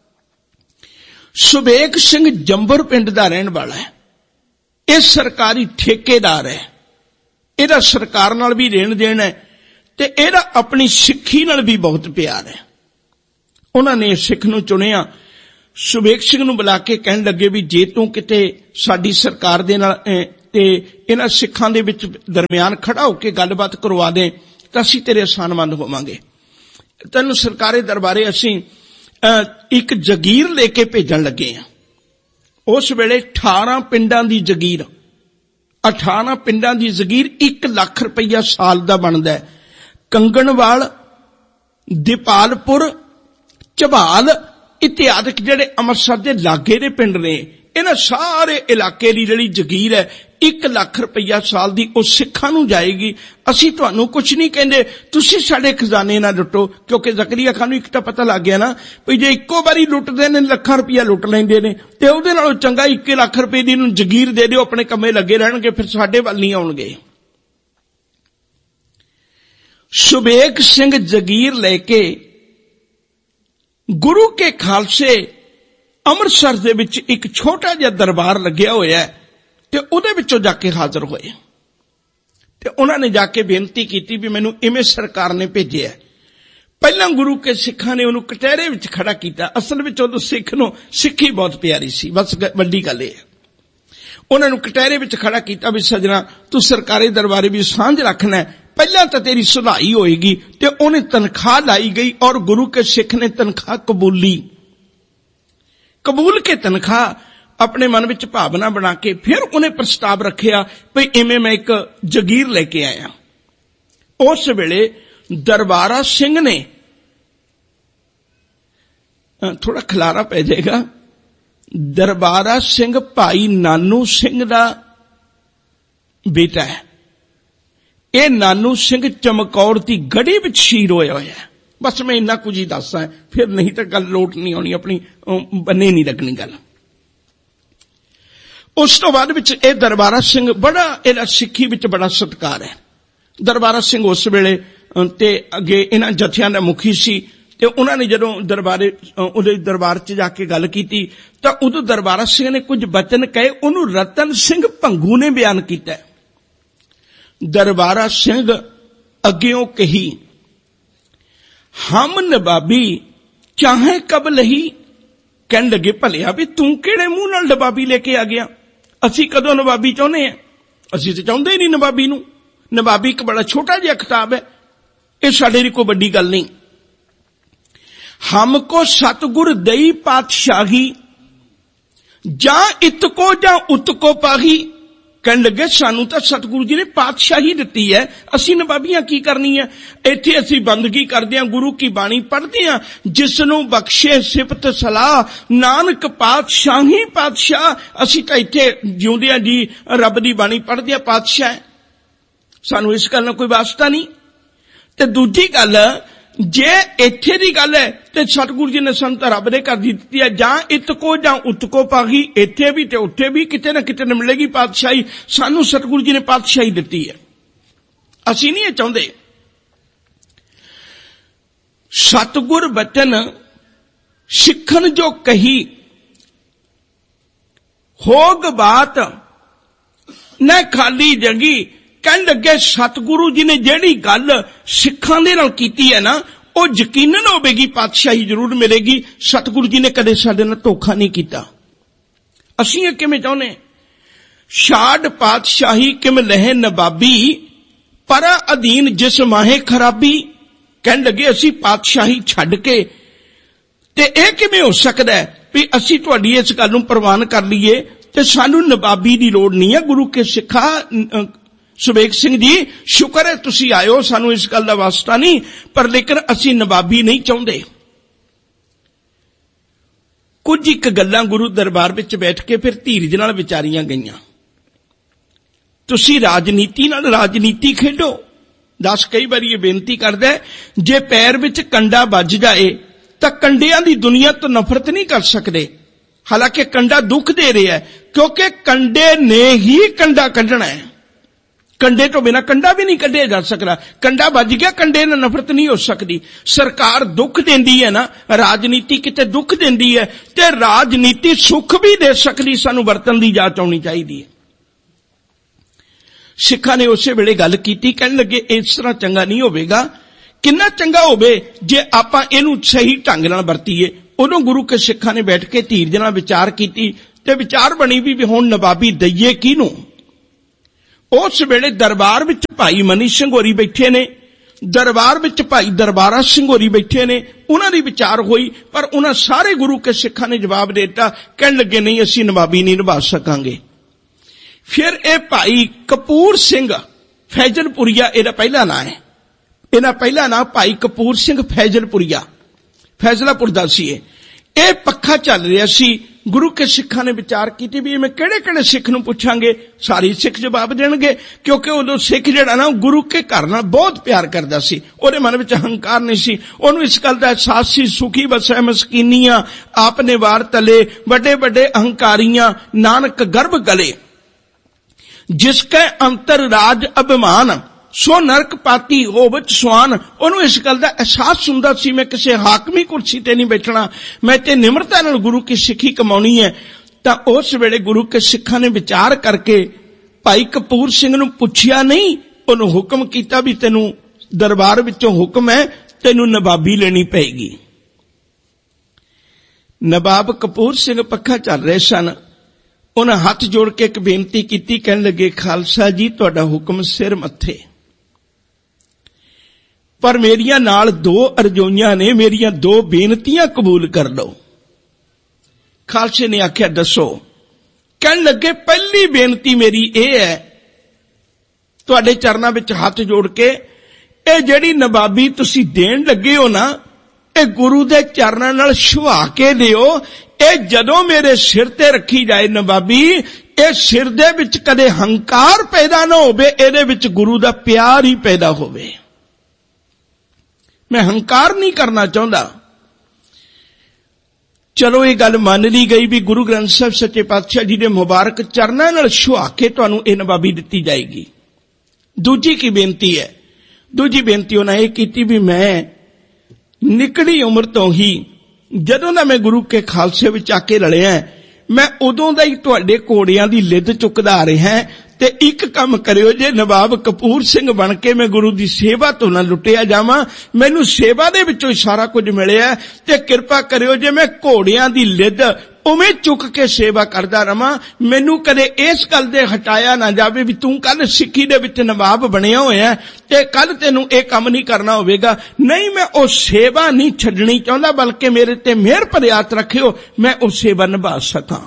सुबेग सिंह जंबर पिंड दा रहण वाला है, यह सरकारी ठेकेदार है, ਇਹਦਾ ਸਰਕਾਰ ਨਾਲ ਵੀ ਲੈਣ ਦੇਣ ਹੈ ਤੇ ਇਹਦਾ ਆਪਣੀ ਸਿੱਖੀ ਨਾਲ ਵੀ ਬਹੁਤ ਪਿਆਰ ਹੈ। ਉਹਨਾਂ ਨੇ ਸਿੱਖ ਨੂੰ ਚੁਣਿਆ। ਸੁਬੇਗ ਸਿੰਘ ਨੂੰ ਬੁਲਾ ਕੇ ਕਹਿਣ ਲੱਗੇ ਵੀ ਜੇ ਤੂੰ ਕਿਤੇ ਸਾਡੀ ਸਰਕਾਰ ਦੇ ਨਾਲ ਤੇ ਇਹਨਾਂ ਸਿੱਖਾਂ ਦੇ ਵਿੱਚ ਦਰਮਿਆਨ ਖੜਾ ਹੋ ਕੇ ਗੱਲਬਾਤ ਕਰਵਾ ਦੇ ਤਾਂ ਅਸੀਂ ਤੇਰੇ ਆਸਾਨਮੰਦ ਹੋਵਾਂਗੇ। ਤੈਨੂੰ ਸਰਕਾਰੀ ਦਰਬਾਰੇ ਅਸੀਂ ਇੱਕ ਜਗੀਰ ਲੈ ਕੇ ਭੇਜਣ ਲੱਗੇ ਹਾਂ। ਉਸ ਵੇਲੇ ਅਠਾਰਾਂ ਪਿੰਡਾਂ ਦੀ ਜਗੀਰ, ਅਠਾਰਾਂ ਪਿੰਡਾਂ ਦੀ ਜਗੀਰ ਇੱਕ ਲੱਖ ਰੁਪਈਆ ਸਾਲ ਦਾ ਬਣਦਾ ਹੈ। ਕੰਗਣਵਾਲ, ਦੀਪਾਲਪੁਰ, ਝਬਾਲ ਇਤਿਆਦਿਕ ਜਿਹੜੇ ਅੰਮ੍ਰਿਤਸਰ ਦੇ ਲਾਗੇ ਦੇ ਪਿੰਡ ਨੇ, ਇਹਨਾਂ ਸਾਰੇ ਇਲਾਕੇ ਦੀ ਜਿਹੜੀ ਜਗੀਰ ਹੈ ਇੱਕ ਲੱਖ ਰੁਪਈਆ ਸਾਲ ਦੀ ਉਹ ਸਿੱਖਾਂ ਨੂੰ ਜਾਏਗੀ। ਅਸੀਂ ਤੁਹਾਨੂੰ ਕੁਝ ਨਹੀਂ ਕਹਿੰਦੇ, ਤੁਸੀਂ ਸਾਡੇ ਖਜ਼ਾਨੇ ਨਾ ਲੁੱਟੋ। ਕਿਉਂਕਿ ਜ਼ਕਰੀਆ ਖਾਨ ਨੂੰ ਇੱਕ ਤਾਂ ਪਤਾ ਲੱਗ ਗਿਆ ਨਾ ਵੀ ਜੇ ਇੱਕੋ ਵਾਰੀ ਲੁੱਟਦੇ ਨੇ ਲੱਖਾਂ ਰੁਪਈਆ ਲੁੱਟ ਲੈਂਦੇ ਨੇ ਤੇ ਉਹਦੇ ਨਾਲੋਂ ਚੰਗਾ ਇੱਕ ਲੱਖ ਰੁਪਏ ਦੀ ਨੂੰ ਜਗੀਰ ਦੇ ਦਿਓ, ਆਪਣੇ ਕੰਮੇ ਲੱਗੇ ਰਹਿਣਗੇ, ਫਿਰ ਸਾਡੇ ਵੱਲ ਨਹੀਂ ਆਉਣਗੇ। ਸੁਬੇਗ ਸਿੰਘ ਜਗੀਰ ਲੈ ਕੇ ਗੁਰੂ ਕੇ ਖਾਲਸੇ ਅੰਮ੍ਰਿਤਸਰ ਦੇ ਵਿੱਚ ਇੱਕ ਛੋਟਾ ਜਿਹਾ ਦਰਬਾਰ ਲੱਗਿਆ ਹੋਇਆ ਹੈ ਤੇ ਉਹਦੇ ਵਿੱਚੋਂ ਜਾ ਕੇ ਹਾਜ਼ਰ ਹੋਏ ਤੇ ਉਹਨਾਂ ਨੇ ਜਾ ਕੇ ਬੇਨਤੀ ਕੀਤੀ ਵੀ ਮੈਨੂੰ ਇਵੇਂ ਸਰਕਾਰ ਨੇ ਭੇਜਿਆ। ਪਹਿਲਾਂ ਗੁਰੂ ਕੇ ਸਿੱਖਾਂ ਨੇ ਉਹਨੂੰ ਕਟਹਿਰੇ ਵਿੱਚ ਖੜਾ ਕੀਤਾ। ਅਸਲ ਵਿੱਚ ਉਦੋਂ ਸਿੱਖ ਨੂੰ ਸਿੱਖੀ ਬਹੁਤ ਪਿਆਰੀ ਸੀ, ਬਸ ਵੱਡੀ ਗੱਲ ਇਹ ਹੈ। ਉਹਨਾਂ ਨੂੰ ਕਟਹਿਰੇ ਵਿੱਚ ਖੜਾ ਕੀਤਾ ਵੀ ਸੱਜਣਾ ਤੂੰ ਸਰਕਾਰੀ ਦਰਬਾਰੇ ਵੀ ਸਾਂਝ ਰੱਖਣਾ, ਪਹਿਲਾਂ ਤਾਂ ਤੇਰੀ ਸੁਧਾਈ ਹੋਏਗੀ। ਤੇ ਉਹਨੇ ਤਨਖਾਹ ਲਾਈ ਗਈ ਔਰ ਗੁਰੂ ਕੇ ਸਿੱਖ ਨੇ ਤਨਖਾਹ ਕਬੂਲੀ। ਕਬੂਲ ਕੇ ਤਨਖਾਹ ਆਪਣੇ ਮਨ ਵਿੱਚ ਭਾਵਨਾ ਬਣਾ ਕੇ ਫਿਰ ਉਹਨੇ ਪ੍ਰਸਤਾਵ ਰੱਖਿਆ ਵੀ ਇਵੇਂ ਮੈਂ ਇੱਕ ਜਗੀਰ ਲੈ ਕੇ ਆਇਆ। ਉਸ ਵੇਲੇ ਦਰਬਾਰਾ ਸਿੰਘ ਨੇ, ਥੋੜਾ ਖਲਾਰਾ ਪੈ ਜਾਏਗਾ, ਦਰਬਾਰਾ ਸਿੰਘ ਭਾਈ ਨਾਨੂ ਸਿੰਘ ਦਾ ਬੇਟਾ ਹੈ। ਇਹ ਨਾਨੂ ਸਿੰਘ ਚਮਕੌਰ ਦੀ ਗੜੀ ਵਿੱਚ ਸ਼ਹੀਦ ਹੋਇਆ ਹੋਇਆ ਹੈ। ਬਸ ਮੈਂ ਇੰਨਾ ਕੁਝ ਹੀ ਦੱਸਾਂ, ਫਿਰ ਨਹੀਂ ਤਾਂ ਗੱਲ ਲੋਟ ਨਹੀਂ ਆਉਣੀ, ਆਪਣੀ ਬੰਨੇ ਨਹੀਂ ਲੱਗਣੀ ਗੱਲ। ਉਸ ਤੋਂ ਬਾਅਦ ਵਿੱਚ ਇਹ ਦਰਬਾਰਾ ਸਿੰਘ ਬੜਾ, ਇਹਦਾ ਸਿੱਖੀ ਵਿੱਚ ਬੜਾ ਸਤਿਕਾਰ ਹੈ। ਦਰਬਾਰਾ ਸਿੰਘ ਉਸ ਵੇਲੇ ਤੇ ਅੱਗੇ ਇਹਨਾਂ ਜਥਿਆਂ ਦਾ ਮੁਖੀ ਸੀ ਤੇ ਉਹਨਾਂ ਨੇ ਜਦੋਂ ਦਰਬਾਰੇ ਉਹਦੇ ਦਰਬਾਰ 'ਚ ਜਾ ਕੇ ਗੱਲ ਕੀਤੀ ਤਾਂ ਉਦੋਂ ਦਰਬਾਰਾ ਸਿੰਘ ਨੇ ਕੁਝ ਬਚਨ ਕਹੇ, ਉਹਨੂੰ ਰਤਨ ਸਿੰਘ ਭੰਗੂ ਨੇ ਬਿਆਨ ਕੀਤਾ। ਦਰਬਾਰਾ ਸਿੰਘ ਅੱਗਿਓਂ ਕਹੀ, ਹਮ ਨਵਾਬੀ ਚਾਹੇ ਕਬ ਲਹੀ। ਕਹਿਣ ਲੱਗੇ ਭਲਿਆ ਵੀ ਤੂੰ ਕਿਹੜੇ ਮੂੰਹ ਨਾਲ ਨਵਾਬੀ ਲੈ ਕੇ ਆ ਗਿਆ? ਅਸੀਂ ਕਦੋਂ ਨਵਾਬੀ ਚਾਹੁੰਦੇ ਹਾਂ? ਅਸੀਂ ਤਾਂ ਚਾਹੁੰਦੇ ਹੀ ਨਹੀਂ ਨਵਾਬੀ ਨੂੰ। ਨਵਾਬੀ ਇੱਕ ਬੜਾ ਛੋਟਾ ਜਿਹਾ ਖਿਤਾਬ ਹੈ, ਇਹ ਸਾਡੇ ਲਈ ਕੋਈ ਵੱਡੀ ਗੱਲ ਨਹੀਂ। ਹਮ ਕੋ ਸਤਗੁਰ ਦਈ ਪਾਤਸ਼ਾਹੀ ਜਾਂ ਇਤਕੋ ਜਾਂ ਉਤਕੋ ਪਾਹੀ। ਕਹਿਣ ਲੱਗੇ ਸਾਨੂੰ ਤਾਂ ਸਤਿਗੁਰੂ ਜੀ ਨੇ ਪਾਤਸ਼ਾਹੀ ਦਿੱਤੀ ਹੈ, ਅਸੀਂ ਨਵਾਬੀਆਂ ਕੀ ਕਰਨੀ ਹੈ? ਇੱਥੇ ਅਸੀਂ ਬੰਦਗੀ ਕਰਦੇ ਹਾਂ, ਗੁਰੂ ਕੀ ਬਾਣੀ ਪੜ੍ਹਦੇ ਹਾਂ, ਜਿਸ ਨੂੰ ਬਖਸ਼ੇ ਸਿਫਤ ਸਲਾਹ ਨਾਨਕ ਪਾਤਸ਼ਾਹੀ ਪਾਤਸ਼ਾਹ। ਅਸੀਂ ਤਾਂ ਇੱਥੇ ਜਿਉਂਦਿਆਂ ਜੀ ਰੱਬ ਦੀ ਬਾਣੀ ਪੜ੍ਹਦੇ ਹਾਂ, ਪਾਤਸ਼ਾਹ ਹੈ, ਸਾਨੂੰ ਇਸ ਗੱਲ ਨਾਲ ਕੋਈ ਵਾਸਤਾ ਨਹੀਂ। ਤੇ ਦੂਜੀ ਗੱਲ, ਜੇ ਇੱਥੇ ਦੀ ਗੱਲ ਹੈ ਤੇ ਸਤਿਗੁਰੂ ਜੀ ਨੇ ਸਾਨੂੰ ਤਾਂ ਰੱਬ ਦੇ ਘਰ ਦੀ ਦਿੱਤੀ ਹੈ, ਜਾਂ ਇਤਕੋ ਜਾਂ ਉਤਕੋ ਪਾਗੀ, ਇੱਥੇ ਵੀ ਤੇ ਉੱਥੇ ਵੀ ਕਿਤੇ ਨਾ ਕਿਤੇ ਮਿਲੇਗੀ ਪਾਤਸ਼ਾਹੀ। ਸਾਨੂੰ ਸਤਿਗੁਰੂ ਜੀ ਨੇ ਪਾਤਸ਼ਾਹੀ ਦਿੱਤੀ ਹੈ, ਅਸੀਂ ਨਹੀਂ ਇਹ ਚਾਹੁੰਦੇ। ਸਤਿਗੁਰ ਬਚਨ ਸਿੱਖਣ ਜੋ ਕਹੀ, ਹੋਗ ਬਾਤ ਨਾ ਖਾਲੀ ਜਗੀ। ਕਹਿਣ ਲੱਗੇ ਸਤਿਗੁਰੂ ਜੀ ਨੇ ਜਿਹੜੀ ਗੱਲ ਸਿੱਖਾਂ ਦੇ ਨਾਲ ਕੀਤੀ ਹੈ ਨਾ, ਉਹ ਯਕੀਨਨ ਹੋਵੇਗੀ ਪਾਤਸ਼ਾਹੀ ਜ਼ਰੂਰ ਮਿਲੇਗੀ। ਸਤਿਗੁਰੂ ਜੀ ਨੇ ਕਦੇ ਸਾਡੇ ਨਾਲ ਧੋਖਾ ਨਹੀਂ ਕੀਤਾ। ਅਸੀਂ ਇਹ ਕਿਵੇਂ ਚਾਹੁੰਦੇ? ਛਾੜ ਪਾਤਸ਼ਾਹੀ ਕਿਮ ਲਹਿ ਨਵਾਬੀ, ਪਰ ਅਧੀਨ ਜਿਸ ਮਾਹੇ ਖਰਾਬੀ। ਕਹਿਣ ਲੱਗੇ ਅਸੀਂ ਪਾਤਸ਼ਾਹੀ ਛੱਡ ਕੇ, ਤੇ ਇਹ ਕਿਵੇਂ ਹੋ ਸਕਦਾ ਹੈ ਵੀ ਅਸੀਂ ਤੁਹਾਡੀ ਇਸ ਗੱਲ ਨੂੰ ਪ੍ਰਵਾਨ ਕਰ ਲਈਏ ਤੇ ਸਾਨੂੰ ਨਵਾਬੀ ਦੀ ਲੋੜ ਨਹੀਂ ਹੈ। ਗੁਰੂ ਕੇ ਸਿੱਖਾ ਸੁਬੇਗ ਸਿੰਘ ਜੀ, ਸ਼ੁਕਰ ਹੈ ਤੁਸੀਂ ਆਇਓ, ਸਾਨੂੰ ਇਸ ਗੱਲ ਦਾ ਵਾਸਤਾ ਨਹੀਂ, ਪਰ ਲੇਕਿਨ ਅਸੀਂ ਨਵਾਬੀ ਨਹੀਂ ਚਾਹੁੰਦੇ। ਕੁਝ ਇੱਕ ਗੱਲਾਂ ਗੁਰੂ ਦਰਬਾਰ ਵਿੱਚ ਬੈਠ ਕੇ ਫਿਰ ਧੀਰਜ ਨਾਲ ਵਿਚਾਰੀਆਂ ਗਈਆਂ। ਤੁਸੀਂ ਰਾਜਨੀਤੀ ਨਾਲ ਰਾਜਨੀਤੀ ਖੇਡੋ। ਦਸ ਕਈ ਵਾਰੀ ਇਹ ਬੇਨਤੀ ਕਰਦਾ ਹੈ, ਜੇ ਪੈਰ ਵਿੱਚ ਕੰਡਾ ਵੱਜ ਜਾਏ ਤਾਂ ਕੰਡਿਆਂ ਦੀ ਦੁਨੀਆ ਤੋਂ ਨਫ਼ਰਤ ਨਹੀਂ ਕਰ ਸਕਦੇ। ਹਾਲਾਂਕਿ ਕੰਡਾ ਦੁੱਖ ਦੇ ਰਿਹਾ ਹੈ, ਕਿਉਂਕਿ ਕੰਡੇ ਨੇ ਹੀ ਕੰਡਾ ਕੱਢਣਾ ਹੈ। ਕੰਡੇ ਤੋਂ ਬਿਨਾਂ ਕੰਡਾ ਵੀ ਨਹੀਂ ਕੱਢਿਆ ਜਾ ਸਕਦਾ। ਕੰਡਾ ਵੱਜ ਗਿਆ, ਕੰਡੇ ਨਾਲ ਨਫ਼ਰਤ ਨਹੀਂ ਹੋ ਸਕਦੀ। ਸਰਕਾਰ ਦੁੱਖ ਦਿੰਦੀ ਹੈ ਨਾ, ਰਾਜਨੀਤੀ ਕਿਤੇ ਦੁੱਖ ਦਿੰਦੀ ਹੈ, ਤੇ ਰਾਜਨੀਤੀ ਸੁੱਖ ਵੀ ਦੇ ਸਕਦੀ। ਸਾਨੂੰ ਵਰਤਨ ਦੀ ਜਾਚ ਆਉਣੀ ਚਾਹੀਦੀ ਹੈ। ਸਿੱਖਾਂ ਨੇ ਉਸੇ ਵੇਲੇ ਗੱਲ ਕੀਤੀ, ਕਹਿਣ ਲੱਗੇ ਇਸ ਤਰ੍ਹਾਂ ਚੰਗਾ ਨਹੀਂ ਹੋਵੇਗਾ। ਕਿੰਨਾ ਚੰਗਾ ਹੋਵੇ ਜੇ ਆਪਾਂ ਇਹਨੂੰ ਸਹੀ ਢੰਗ ਨਾਲ ਵਰਤੀਏ। ਉਦੋਂ ਗੁਰੂ ਕੇ ਸਿੱਖਾਂ ਨੇ ਬੈਠ ਕੇ ਧੀਰਜ ਨਾਲ ਵਿਚਾਰ ਕੀਤੀ ਤੇ ਵਿਚਾਰ ਬਣੀ ਵੀ ਹੁਣ ਨਵਾਬੀ ਦਈਏ ਕਿਹਨੂੰ। ਉਸ ਵੇਲੇ ਦਰਬਾਰ ਵਿੱਚ ਭਾਈ ਮਨੀ ਸਿੰਘ ਹੋਰੀ ਬੈਠੇ ਨੇ, ਦਰਬਾਰ ਵਿੱਚ ਭਾਈ ਦਰਬਾਰਾ ਸਿੰਘ ਹੋਰੀ ਬੈਠੇ ਨੇ। ਉਹਨਾਂ ਦੀ ਵਿਚਾਰ ਹੋਈ, ਪਰ ਉਹਨਾਂ ਸਾਰੇ ਗੁਰੂ ਕੇ ਸਿੱਖਾਂ ਨੇ ਜਵਾਬ ਦੇ ਦਿੱਤਾ, ਕਹਿਣ ਲੱਗੇ ਨਹੀਂ, ਅਸੀਂ ਨਵਾਬੀ ਨਹੀਂ ਨਿਭਾ ਸਕਾਂਗੇ। ਫਿਰ ਇਹ ਭਾਈ ਕਪੂਰ ਸਿੰਘ ਫੈਜ਼ਲਪੁਰੀਆ ਇਹਦਾ ਪਹਿਲਾ ਨਾਂ ਹੈ, ਇਹਦਾ ਪਹਿਲਾ ਨਾਂ ਭਾਈ ਕਪੂਰ ਸਿੰਘ ਫੈਜ਼ਲਪੁਰੀਆ, ਫੈਜ਼ਲਾਪੁਰ ਦਾ ਸੀ। ਇਹ ਇਹ ਪੱਖਾ ਚੱਲ ਰਿਹਾ ਸੀ। ਗੁਰੂ ਕੇ ਸਿੱਖਾਂ ਨੇ ਵਿਚਾਰ ਕੀਤੀ ਵੀ ਮੈਂ ਕਿਹੜੇ ਕਿਹੜੇ ਸਿੱਖ ਨੂੰ ਪੁੱਛਾਂਗੇ, ਸਾਰੇ ਸਿੱਖ ਜਵਾਬ ਦੇਣਗੇ, ਕਿਉਂਕਿ ਉਦੋਂ ਸਿੱਖ ਜਿਹੜਾ ਨਾ ਗੁਰੂ ਕੇ ਘਰ ਨਾਲ ਬਹੁਤ ਪਿਆਰ ਕਰਦਾ ਸੀ, ਉਹਦੇ ਮਨ ਵਿੱਚ ਹੰਕਾਰ ਨਹੀਂ ਸੀ। ਉਹਨੂੰ ਇਸ ਗੱਲ ਦਾ ਅਹਿਸਾਸ ਸੀ, ਸੁਖੀ ਬਸੈ ਮਸਕੀਨੀਆਂ ਆਪਨੇ ਵਾਰ ਤਲੇ, ਵੱਡੇ ਵੱਡੇ ਅਹੰਕਾਰੀਆਂ ਨਾਨਕ ਗਰਭ ਗਲੇ, ਜਿਸ ਕੈ ਅੰਤਰ ਰਾਜ ਅਭਿਮਾਨ, ਸੋ ਨਰਕ ਪਾਤੀ ਹੋਵਤ ਸੁਆਨ। ਉਹਨੂੰ ਇਸ ਗੱਲ ਦਾ ਅਹਿਸਾਸ ਹੁੰਦਾ ਸੀ, ਮੈਂ ਕਿਸੇ ਹਾਕਮੀ ਕੁਰਸੀ ਤੇ ਨਹੀਂ ਬੈਠਣਾ, ਮੈਂ ਤੇ ਨਿਮਰਤਾ ਨਾਲ ਗੁਰੂ ਕੀ ਸਿੱਖੀ ਕਮਾਉਣੀ ਹੈ। ਤਾਂ ਉਸ ਵੇਲੇ ਗੁਰੂ ਕੇ ਸਿੱਖਾਂ ਨੇ ਵਿਚਾਰ ਕਰਕੇ ਭਾਈ ਕਪੂਰ ਸਿੰਘ ਨੂੰ ਪੁੱਛਿਆ ਨਹੀਂ, ਉਹਨੂੰ ਹੁਕਮ ਕੀਤਾ ਵੀ ਤੈਨੂੰ ਦਰਬਾਰ ਵਿੱਚੋਂ ਹੁਕਮ ਹੈ, ਤੈਨੂੰ ਨਵਾਬੀ ਲੈਣੀ ਪਏਗੀ। ਨਵਾਬ ਕਪੂਰ ਸਿੰਘ ਪੱਖਾ ਚੱਲ ਰਹੇ ਸਨ। ਉਹਨਾਂ ਹੱਥ ਜੋੜ ਕੇ ਇੱਕ ਬੇਨਤੀ ਕੀਤੀ, ਕਹਿਣ ਲੱਗੇ ਖਾਲਸਾ ਜੀ ਤੁਹਾਡਾ ਹੁਕਮ ਸਿਰ ਮੱਥੇ, ਪਰ ਮੇਰੀਆਂ ਨਾਲ ਦੋ ਅਰਜ਼ੋਈਆਂ ਨੇ, ਮੇਰੀਆਂ ਦੋ ਬੇਨਤੀਆਂ ਕਬੂਲ ਕਰ ਲਓ। ਖਾਲਸੇ ਨੇ ਆਖਿਆ ਦੱਸੋ। ਕਹਿਣ ਲੱਗੇ ਪਹਿਲੀ ਬੇਨਤੀ ਮੇਰੀ ਇਹ ਹੈ, ਤੁਹਾਡੇ ਚਰਨਾਂ ਵਿੱਚ ਹੱਥ ਜੋੜ ਕੇ, ਇਹ ਜਿਹੜੀ ਨਵਾਬੀ ਤੁਸੀਂ ਦੇਣ ਲੱਗੇ ਹੋ ਨਾ, ਇਹ ਗੁਰੂ ਦੇ ਚਰਨਾਂ ਨਾਲ ਛੁਹਾ ਕੇ ਦਿਓ। ਇਹ ਜਦੋਂ ਮੇਰੇ ਸਿਰ ਤੇ ਰੱਖੀ ਜਾਏ ਨਵਾਬੀ, ਇਹ ਸਿਰ ਦੇ ਵਿੱਚ ਕਦੇ ਹੰਕਾਰ ਪੈਦਾ ਨਾ ਹੋਵੇ, ਇਹਦੇ ਵਿੱਚ ਗੁਰੂ ਦਾ ਪਿਆਰ ਹੀ ਪੈਦਾ ਹੋਵੇ। ਮੈਂ ਹੰਕਾਰ ਨਹੀਂ ਕਰਨਾ ਚਾਹੁੰਦਾ। ਚਲੋ ਇਹ ਗੱਲ ਮੰਨ ਲਈ ਗਈ ਵੀ ਗੁਰੂ ਗ੍ਰੰਥ ਸਾਹਿਬ ਸੱਚੇ ਪਾਤਸ਼ਾਹ ਜੀ ਦੇ ਮੁਬਾਰਕ ਚਰਨਾਂ ਨਾਲ ਛੁਹਾ ਕੇ ਤੁਹਾਨੂੰ ਇਹ ਨਵਾਬੀ ਦਿੱਤੀ ਜਾਏਗੀ। ਦੂਜੀ ਕੀ ਬੇਨਤੀ ਹੈ? ਦੂਜੀ ਬੇਨਤੀ ਉਹਨਾਂ ਇਹ ਕੀਤੀ ਵੀ ਮੈਂ ਨਿਕੜੀ ਉਮਰ ਤੋਂ ਹੀ, ਜਦੋਂ ਦਾ ਮੈਂ ਗੁਰੂ ਕੇ ਖਾਲਸੇ ਵਿੱਚ ਆ ਕੇ ਰਲਿਆ, ਮੈਂ ਉਦੋਂ ਦਾ ਹੀ ਤੁਹਾਡੇ ਘੋੜਿਆਂ ਦੀ ਲਿੱਦ ਚੁੱਕਦਾ ਆ ਰਿਹਾ, ਤੇ ਇੱਕ ਕੰਮ ਕਰਿਓ, ਜੇ ਨਵਾਬ ਕਪੂਰ ਸਿੰਘ ਬਣ ਕੇ ਮੈਂ ਗੁਰੂ ਦੀ ਸੇਵਾ ਤੋਂ ਨਾ ਲੁੱਟਿਆ ਜਾਵਾਂ, ਮੈਨੂੰ ਸੇਵਾ ਦੇ ਵਿੱਚੋਂ ਹੀ ਸਾਰਾ ਕੁਝ ਮਿਲਿਆ, ਤੇ ਕਿਰਪਾ ਕਰਿਓ ਜੇ ਮੈਂ ਘੋੜਿਆਂ ਦੀ ਲਿੱਦ ਉਵੇਂ ਚੁੱਕ ਕੇ ਸੇਵਾ ਕਰਦਾ ਰਵਾਂ, ਮੈਨੂੰ ਕਦੇ ਇਸ ਗੱਲ ਦੇ ਹਟਾਇਆ ਨਾ ਜਾਵੇ ਵੀ ਤੂੰ ਕੱਲ ਸਿੱਖੀ ਦੇ ਵਿੱਚ ਨਵਾਬ ਬਣਿਆ ਹੋਇਆ ਤੇ ਕੱਲ ਤੈਨੂੰ ਇਹ ਕੰਮ ਨਹੀਂ ਕਰਨਾ ਹੋਵੇਗਾ। ਨਹੀਂ, ਮੈਂ ਉਹ ਸੇਵਾ ਨਹੀਂ ਛੱਡਣੀ ਚਾਹੁੰਦਾ, ਬਲਕਿ ਮੇਰੇ ਤੇ ਮਿਹਰ ਭਰੇ ਹੱਥ ਰੱਖਿਓ, ਮੈਂ ਉਹ ਸੇਵਾ ਨਿਭਾ ਸਕਾਂ।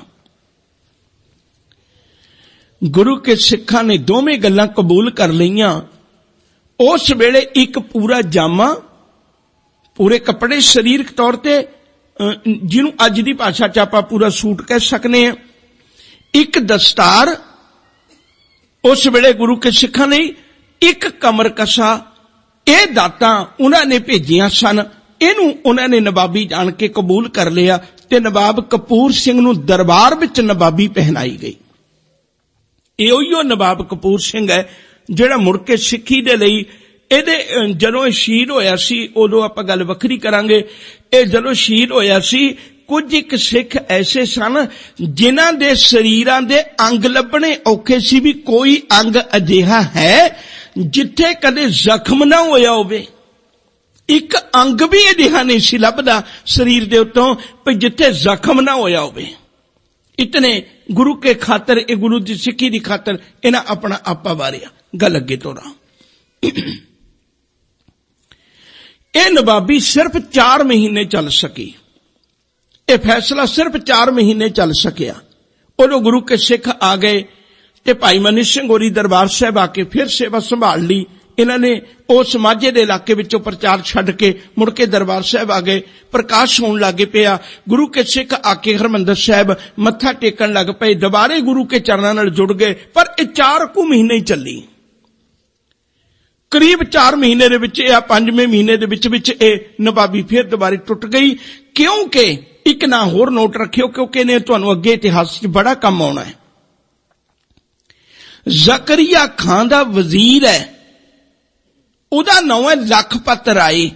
ਗੁਰੂ ਕੇ ਸਿੱਖਾਂ ਨੇ ਦੋਵੇਂ ਗੱਲਾਂ ਕਬੂਲ ਕਰ ਲਈਆਂ। ਉਸ ਵੇਲੇ ਇੱਕ ਪੂਰਾ ਜਾਮਾ, ਪੂਰੇ ਕੱਪੜੇ, ਸਰੀਰਕ ਤੌਰ ਤੇ ਜਿਹਨੂੰ ਅੱਜ ਦੀ ਭਾਸ਼ਾ ਚ ਆਪਾਂ ਪੂਰਾ ਸੂਟ ਕਹਿ ਸਕਨੇ ਹਾਂ, ਇੱਕ ਦਸਤਾਰ ਉਸ ਵੇਲੇ ਗੁਰੂ ਕੇ ਸਿੱਖਾਂ ਨੇ, ਇੱਕ ਕਮਰ ਕਸਾ, ਇਹ ਦਾਤਾਂ ਉਹਨਾਂ ਨੇ ਭੇਜੀਆਂ ਸਨ। ਇਹਨੂੰ ਉਹਨਾਂ ਨੇ ਨਵਾਬੀ ਜਾਣ ਕੇ ਕਬੂਲ ਕਰ ਲਿਆ ਤੇ ਨਵਾਬ ਕਪੂਰ ਸਿੰਘ ਨੂੰ ਦਰਬਾਰ ਵਿੱਚ ਨਵਾਬੀ ਪਹਿਨਾਈ ਗਈ। ਇਹ ਉਹੀਓ ਨਵਾਬ ਕਪੂਰ ਸਿੰਘ ਹੈ ਜਿਹੜਾ ਮੁੜ ਕੇ ਸਿੱਖੀ ਦੇ ਲਈ, ਇਹਦੇ ਜਦੋਂ ਇਹ ਸ਼ਹੀਦ ਹੋਇਆ ਸੀ ਉਦੋਂ ਆਪਾਂ ਗੱਲ ਵੱਖਰੀ ਕਰਾਂਗੇ। ਇਹ ਜਦੋਂ ਸ਼ਹੀਦ ਹੋਇਆ ਸੀ, ਕੁਝ ਇੱਕ ਸਿੱਖ ਐਸੇ ਸਨ ਜਿਨ੍ਹਾਂ ਦੇ ਸਰੀਰਾਂ ਦੇ ਅੰਗ ਲੱਭਣੇ ਔਖੇ ਸੀ, ਵੀ ਕੋਈ ਅੰਗ ਅਜਿਹਾ ਹੈ ਜਿੱਥੇ ਕਦੇ ਜ਼ਖਮ ਨਾ ਹੋਇਆ ਹੋਵੇ। ਇੱਕ ਅੰਗ ਵੀ ਅਜਿਹਾ ਨਹੀਂ ਸੀ ਲੱਭਦਾ ਸਰੀਰ ਦੇ ਉੱਤੋਂ ਵੀ ਜਿੱਥੇ ਜ਼ਖਮ ਨਾ ਹੋਇਆ ਹੋਵੇ। ਇਤਨੇ ਗੁਰੂ ਕੇ ਖਾਤਰ, ਇਹ ਗੁਰੂ ਦੀ ਸਿੱਖੀ ਦੀ ਖਾਤਰ ਇਹਨਾਂ ਆਪਣਾ ਆਪਾ ਵਾਰਿਆ। ਗੱਲ ਅੱਗੇ ਤੋਰਾਂ। ਇਹ ਨਵਾਬੀ ਸਿਰਫ ਚਾਰ ਮਹੀਨੇ ਚੱਲ ਸਕੀ, ਇਹ ਫੈਸਲਾ ਸਿਰਫ ਚਾਰ ਮਹੀਨੇ ਚੱਲ ਸਕਿਆ। ਉਦੋਂ ਗੁਰੂ ਕੇ ਸਿੱਖ ਆ ਗਏ ਤੇ ਭਾਈ ਮਨੀ ਸਿੰਘ ਹੋਰੀ ਦਰਬਾਰ ਸਾਹਿਬ ਆ ਕੇ ਫਿਰ ਸੇਵਾ ਸੰਭਾਲ ਲਈ। ਇਹਨਾਂ ਨੇ ਉਸ ਮਾਝੇ ਦੇ ਇਲਾਕੇ ਵਿੱਚੋਂ ਪ੍ਰਚਾਰ ਛੱਡ ਕੇ ਮੁੜ ਕੇ ਦਰਬਾਰ ਸਾਹਿਬ ਆ ਗਏ। ਪ੍ਰਕਾਸ਼ ਹੋਣ ਲੱਗ ਪਿਆ। ਗੁਰੂ ਕੇ ਸਿੱਖ ਆ ਕੇ ਹਰਿਮੰਦਰ ਸਾਹਿਬ ਮੱਥਾ ਟੇਕਣ ਲੱਗ ਪਏ, ਦੁਬਾਰੇ ਗੁਰੂ ਕੇ ਚਰਨਾਂ ਨਾਲ ਜੁੜ ਗਏ। ਪਰ ਇਹ ਚਾਰ ਕੁ ਮਹੀਨੇ ਹੀ ਚੱਲੀ। ਕਰੀਬ ਚਾਰ ਮਹੀਨੇ ਦੇ ਵਿੱਚ, ਇਹ ਪੰਜਵੇਂ ਮਹੀਨੇ ਦੇ ਵਿੱਚ ਵਿੱਚ ਇਹ ਨਵਾਬੀ ਫਿਰ ਦੁਬਾਰੇ ਟੁੱਟ ਗਈ। ਕਿਉਂਕਿ ਇੱਕ ਨਾ ਹੋਰ ਨੋਟ ਰੱਖਿਓ, ਕਿਉਂਕਿ ਇਹਨੇ ਤੁਹਾਨੂੰ ਅੱਗੇ ਇਤਿਹਾਸ 'ਚ ਬੜਾ ਕੰਮ ਆਉਣਾ ਹੈ। ਜ਼ਕਰੀਆ ਖਾਨ ਦਾ ਵਜ਼ੀਰ ਹੈ, ਉਹਦਾ ਨਾਮ ਹੈ ਲਖਪਤ ਰਾਏ।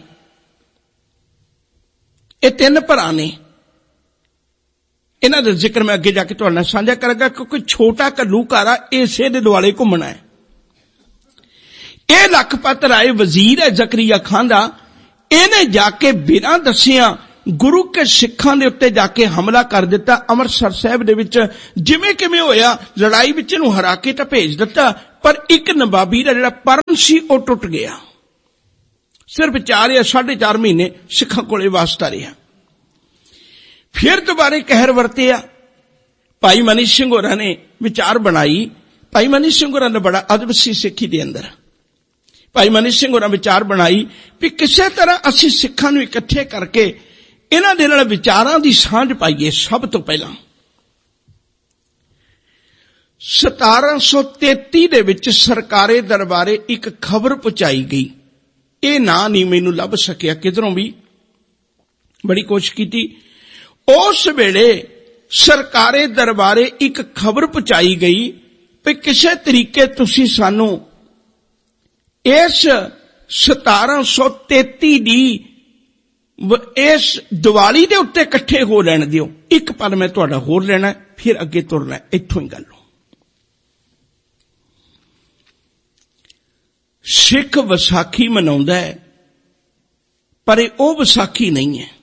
ਇਹ ਤਿੰਨ ਭਰਾ ਨੇ। ਇਹਨਾਂ ਦਾ ਜ਼ਿਕਰ ਮੈਂ ਅੱਗੇ ਜਾ ਕੇ ਤੁਹਾਡੇ ਨਾਲ ਸਾਂਝਾ ਕਰਾਂਗਾ, ਕਿਉਂਕਿ ਛੋਟਾ ਘੱਲੂਘਾਰਾ ਇਸੇ ਦੇ ਦੁਆਲੇ ਘੁੰਮਣਾ ਹੈ। ਇਹ ਲਖਪਤ ਰਾਏ ਵਜ਼ੀਰ ਹੈ ਜ਼ਕਰੀਆ ਖਾਨ ਦਾ, ਇਹਨੇ ਜਾ ਕੇ ਬਿਨਾਂ ਦੱਸਿਆਂ ਗੁਰੂ ਕੇ ਸਿੱਖਾਂ ਦੇ ਉੱਤੇ ਜਾ ਕੇ ਹਮਲਾ ਕਰ ਦਿੱਤਾ। ਅੰਮ੍ਰਿਤਸਰ ਸਾਹਿਬ ਦੇ ਵਿੱਚ ਜਿਵੇਂ ਕਿਵੇਂ ਹੋਇਆ, ਲੜਾਈ ਵਿੱਚ ਇਹਨੂੰ ਹਰਾ ਕੇ ਤਾਂ ਭੇਜ ਦਿੱਤਾ, ਪਰ ਇੱਕ ਨਵਾਬੀ ਦਾ ਜਿਹੜਾ ਪਰਨ ਸੀ ਉਹ ਟੁੱਟ ਗਿਆ। ਸਿਰਫ ਚਾਰ ਜਾਂ ਸਾਢੇ ਚਾਰ ਮਹੀਨੇ ਸਿੱਖਾਂ ਕੋਲੇ ਵਾਸਤਾ ਰਿਹਾ। ਫਿਰ ਦੁਬਾਰੇ ਕਹਿਰ ਵਰਤਿਆ। ਭਾਈ ਮਨੀ ਸਿੰਘ ਹੋਰਾਂ ਨੇ ਵਿਚਾਰ ਬਣਾਈ। ਭਾਈ ਮਨੀ ਸਿੰਘ ਹੋਰਾਂ ਦਾ ਬੜਾ ਅਦਬ ਸੀ ਸਿੱਖੀ ਦੇ ਅੰਦਰ। ਭਾਈ ਮਨੀ ਸਿੰਘ ਹੋਰਾਂ ਵਿਚਾਰ ਬਣਾਈ ਵੀ ਕਿਸੇ ਤਰ੍ਹਾਂ ਅਸੀਂ ਸਿੱਖਾਂ ਨੂੰ ਇਕੱਠੇ ਕਰਕੇ ਇਹਨਾਂ ਦੇ ਨਾਲ ਵਿਚਾਰਾਂ ਦੀ ਸਾਂਝ ਪਾਈਏ। ਸਭ ਤੋਂ ਪਹਿਲਾਂ ਸਤਾਰਾਂ ਸੌ ਤੇਤੀ ਦੇ ਵਿੱਚ ਸਰਕਾਰੇ ਦਰਬਾਰੇ ਇੱਕ ਖਬਰ ਪਹੁੰਚਾਈ ਗਈ। ਇਹ ਨਾਂ ਨਹੀਂ ਮੈਨੂੰ ਲੱਭ ਸਕਿਆ ਕਿਧਰੋਂ ਵੀ, ਬੜੀ ਕੋਸ਼ਿਸ਼ ਕੀਤੀ। ਉਸ ਵੇਲੇ ਸਰਕਾਰੇ ਦਰਬਾਰੇ ਇੱਕ ਖਬਰ ਪਹੁੰਚਾਈ ਗਈ ਵੀ ਕਿਸੇ ਤਰੀਕੇ ਤੁਸੀਂ ਸਾਨੂੰ ਇਸ ਸਤਾਰਾਂ ਸੌ ਤੇਤੀ ਦੀ ਇਸ ਦੀਵਾਲੀ ਦੇ ਉੱਤੇ ਇਕੱਠੇ ਹੋ ਲੈਣ ਦਿਓ। ਇੱਕ ਪਲ ਮੈਂ ਤੁਹਾਡਾ ਹੋਰ ਲੈਣਾ, ਫਿਰ ਅੱਗੇ ਤੁਰਨਾ। ਇੱਥੋਂ ਹੀ ਗੱਲ। ਸਿੱਖ ਵਿਸਾਖੀ ਮਨਾਉਂਦਾ ਹੈ, ਪਰ ਇਹ ਉਹ ਵਿਸਾਖੀ ਨਹੀਂ ਹੈ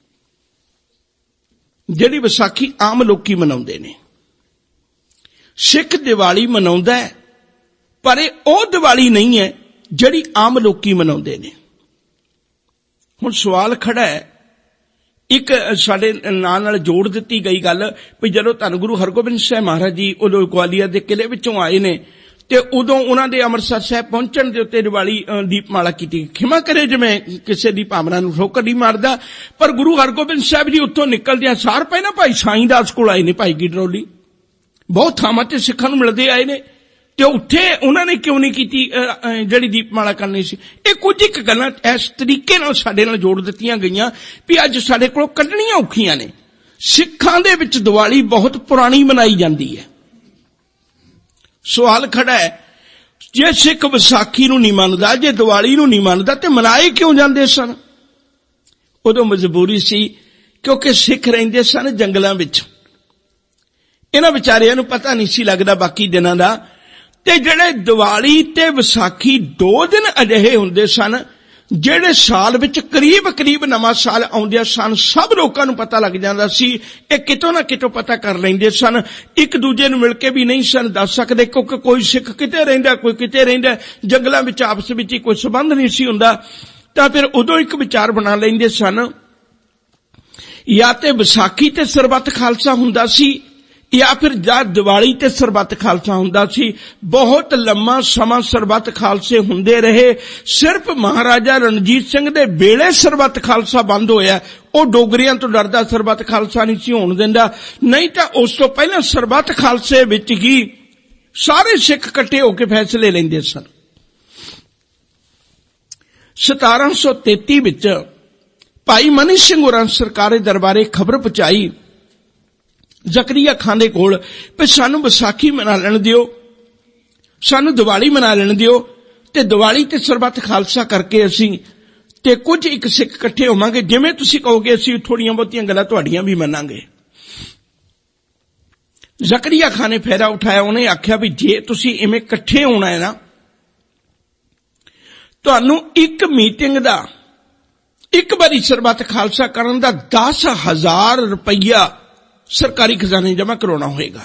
ਜਿਹੜੀ ਵਿਸਾਖੀ ਆਮ ਲੋਕੀ ਮਨਾਉਂਦੇ ਨੇ। ਸਿੱਖ ਦੀਵਾਲੀ ਮਨਾਉਂਦਾ ਹੈ, ਪਰ ਇਹ ਉਹ ਦੀਵਾਲੀ ਨਹੀਂ ਹੈ ਜਿਹੜੀ ਆਮ ਲੋਕੀ ਮਨਾਉਂਦੇ ਨੇ। ਹੁਣ ਸਵਾਲ ਖੜਾ ਹੈ, ਇੱਕ ਸਾਡੇ ਨਾਲ ਨਾਲ ਜੋੜ ਦਿੱਤੀ ਗਈ ਗੱਲ ਵੀ ਜਦੋਂ ਧੰਨ ਗੁਰੂ ਹਰਗੋਬਿੰਦ ਸਾਹਿਬ ਮਹਾਰਾਜ ਜੀ ਉਦੋਂ ਗਵਾਲੀਅਰ ਦੇ ਕਿਲੇ ਵਿੱਚੋਂ ਆਏ ਨੇ ਤੇ ਉਦੋਂ ਉਹਨਾਂ ਦੇ ਅੰਮ੍ਰਿਤਸਰ ਸਾਹਿਬ ਪਹੁੰਚਣ ਦੇ ਉੱਤੇ ਦੀਵਾਲੀ ਦੀਪਮਾਲਾ ਕੀਤੀ। ਖਿਮਾ ਕਰੇ ਜੇ ਮੈਂ ਕਿਸੇ ਦੀ ਭਾਵਨਾ ਨੂੰ ਠੋਕਰ ਨਹੀਂ ਮਾਰਦਾ, ਪਰ ਗੁਰੂ ਹਰਗੋਬਿੰਦ ਸਾਹਿਬ ਜੀ ਉੱਥੋਂ ਨਿਕਲਦਿਆਂ ਸਾਰ ਪਹਿਲਾਂ ਭਾਈ ਸਾਈਂ ਦਾਸ ਕੋਲ ਆਏ ਨੇ, ਭਾਈ ਗਿਡਰੋਲੀ, ਬਹੁਤ ਥਾਵਾਂ ਤੇ ਸਿੱਖਾਂ ਨੂੰ ਮਿਲਦੇ ਆਏ ਨੇ, ਤੇ ਉੱਥੇ ਉਹਨਾਂ ਨੇ ਕਿਉਂ ਨਹੀਂ ਕੀਤੀ ਜਿਹੜੀ ਦੀਪਮਾਲਾ ਕਰਨੀ ਸੀ। ਇਹ ਕੁਝ ਇੱਕ ਗੱਲਾਂ ਇਸ ਤਰੀਕੇ ਨਾਲ ਸਾਡੇ ਨਾਲ ਜੋੜ ਦਿੱਤੀਆਂ ਗਈਆਂ ਵੀ ਅੱਜ ਸਾਡੇ ਕੋਲ ਕੱਢਣੀਆਂ ਔਖੀਆਂ ਨੇ। ਸਿੱਖਾਂ ਦੇ ਵਿੱਚ ਦੀਵਾਲੀ ਬਹੁਤ ਪੁਰਾਣੀ ਮਨਾਈ ਜਾਂਦੀ ਹੈ। ਸਵਾਲ ਖੜਾ ਹੈ, ਜੇ ਸਿੱਖ ਵਿਸਾਖੀ ਨੂੰ ਨਹੀਂ ਮੰਨਦਾ, ਜੇ ਦੀਵਾਲੀ ਨੂੰ ਨਹੀਂ ਮੰਨਦਾ, ਤੇ ਮਨਾਏ ਕਿਉਂ ਜਾਂਦੇ ਸਨ? ਉਦੋਂ ਮਜਬੂਰੀ ਸੀ, ਕਿਉਂਕਿ ਸਿੱਖ ਰਹਿੰਦੇ ਸਨ ਜੰਗਲਾਂ ਵਿੱਚ। ਇਹਨਾਂ ਵਿਚਾਰਿਆਂ ਨੂੰ ਪਤਾ ਨਹੀਂ ਸੀ ਲੱਗਦਾ ਬਾਕੀ ਦਿਨਾਂ ਦਾ। ਤੇ ਜਿਹੜੇ ਦੀਵਾਲੀ ਤੇ ਵਿਸਾਖੀ ਦੋ ਦਿਨ ਅਜਿਹੇ ਹੁੰਦੇ ਸਨ ਜਿਹੜੇ ਸਾਲ ਵਿੱਚ ਕਰੀਬ ਕਰੀਬ ਨਵਾਂ ਸਾਲ ਆਉਂਦਿਆਂ ਸਨ ਸਭ ਲੋਕਾਂ ਨੂੰ ਪਤਾ ਲੱਗ ਜਾਂਦਾ ਸੀ। ਇਹ ਕਿਤੋਂ ਨਾ ਕਿਤੋਂ ਪਤਾ ਕਰ ਲੈਂਦੇ ਸਨ। ਇੱਕ ਦੂਜੇ ਨੂੰ ਮਿਲ ਕੇ ਵੀ ਨਹੀਂ ਸਨ ਦੱਸ ਸਕਦੇ, ਕਿਉਂਕਿ ਕੋਈ ਸਿੱਖ ਕਿਤੇ ਰਹਿੰਦਾ, ਕੋਈ ਕਿਤੇ ਰਹਿੰਦਾ, ਜੰਗਲਾਂ ਵਿੱਚ ਆਪਸ ਵਿੱਚ ਹੀ ਕੋਈ ਸੰਬੰਧ ਨਹੀਂ ਸੀ ਹੁੰਦਾ। ਤਾਂ ਫਿਰ ਉਦੋਂ ਇੱਕ ਵਿਚਾਰ ਬਣਾ ਲੈਂਦੇ ਸਨ, ਜਾਂ ਤੇ ਵਿਸਾਖੀ ਤੇ ਸਰਬੱਤ ਖਾਲਸਾ ਹੁੰਦਾ ਸੀ, ਜਾਂ ਫਿਰ ਜਾਂ ਦੀਵਾਲੀ ਤੇ ਸਰਬੱਤ ਖਾਲਸਾ ਹੁੰਦਾ ਸੀ। ਬਹੁਤ ਲੰਮਾ ਸਮਾਂ ਸਰਬੱਤ ਖਾਲਸੇ ਹੁੰਦੇ ਰਹੇ। ਸਿਰਫ ਮਹਾਰਾਜਾ ਰਣਜੀਤ ਸਿੰਘ ਦੇ ਵੇਲੇ ਸਰਬੱਤ ਖਾਲਸਾ ਬੰਦ ਹੋਇਆ। ਉਹ ਡੋਗਰੀਆਂ ਤੋਂ ਡਰਦਾ ਸਰਬੱਤ ਖਾਲਸਾ ਨਹੀਂ ਸੀ ਹੋਣ ਦਿੰਦਾ, ਨਹੀਂ ਤਾਂ ਉਸ ਤੋਂ ਪਹਿਲਾਂ ਸਰਬੱਤ ਖਾਲਸੇ ਵਿੱਚ ਹੀ ਸਾਰੇ ਸਿੱਖ ਇਕੱਠੇ ਹੋ ਕੇ ਫੈਸਲੇ ਲੈਂਦੇ ਸਨ। ਸਤਾਰਾਂ ਸੌ ਤੇਤੀ ਵਿੱਚ ਭਾਈ ਮਨੀ ਸਿੰਘ ਹੋਰਾਂ ਸਰਕਾਰੇ ਦਰਬਾਰੇ ਖਬਰ ਪਹੁੰਚਾਈ ਜ਼ਕਰੀਆ ਖਾਨ ਦੇ ਕੋਲ ਵੀ ਸਾਨੂੰ ਵਿਸਾਖੀ ਮਨਾ ਲੈਣ ਦਿਓ, ਸਾਨੂੰ ਦੀਵਾਲੀ ਮਨਾ ਲੈਣ ਦਿਓ, ਤੇ ਦੀਵਾਲੀ ਤੇ ਸਰਬੱਤ ਖਾਲਸਾ ਕਰਕੇ ਅਸੀਂ ਤੇ ਕੁਝ ਇੱਕ ਸਿੱਖ ਇਕੱਠੇ ਹੋਵਾਂਗੇ। ਜਿਵੇਂ ਤੁਸੀਂ ਕਹੋਗੇ ਅਸੀਂ ਥੋੜੀਆਂ ਬਹੁਤੀਆਂ ਗੱਲਾਂ ਤੁਹਾਡੀਆਂ ਵੀ ਮੰਨਾਂਗੇ। ਜ਼ਕਰੀਆ ਖਾਨ ਨੇ ਫੇਰਾ ਉਠਾਇਆ। ਉਹਨੇ ਆਖਿਆ ਵੀ ਜੇ ਤੁਸੀਂ ਇਵੇਂ ਇਕੱਠੇ ਹੋਣਾ ਹੈ ਨਾ, ਤੁਹਾਨੂੰ ਇੱਕ ਮੀਟਿੰਗ ਦਾ, ਇੱਕ ਵਾਰੀ ਸਰਬੱਤ ਖਾਲਸਾ ਕਰਨ ਦਾ ਦਸ ਹਜ਼ਾਰ ਰੁਪਈਆ ਸਰਕਾਰੀ ਖਜ਼ਾਨੇ ਜਮ੍ਹਾਂ ਕਰਾਉਣਾ ਹੋਏਗਾ।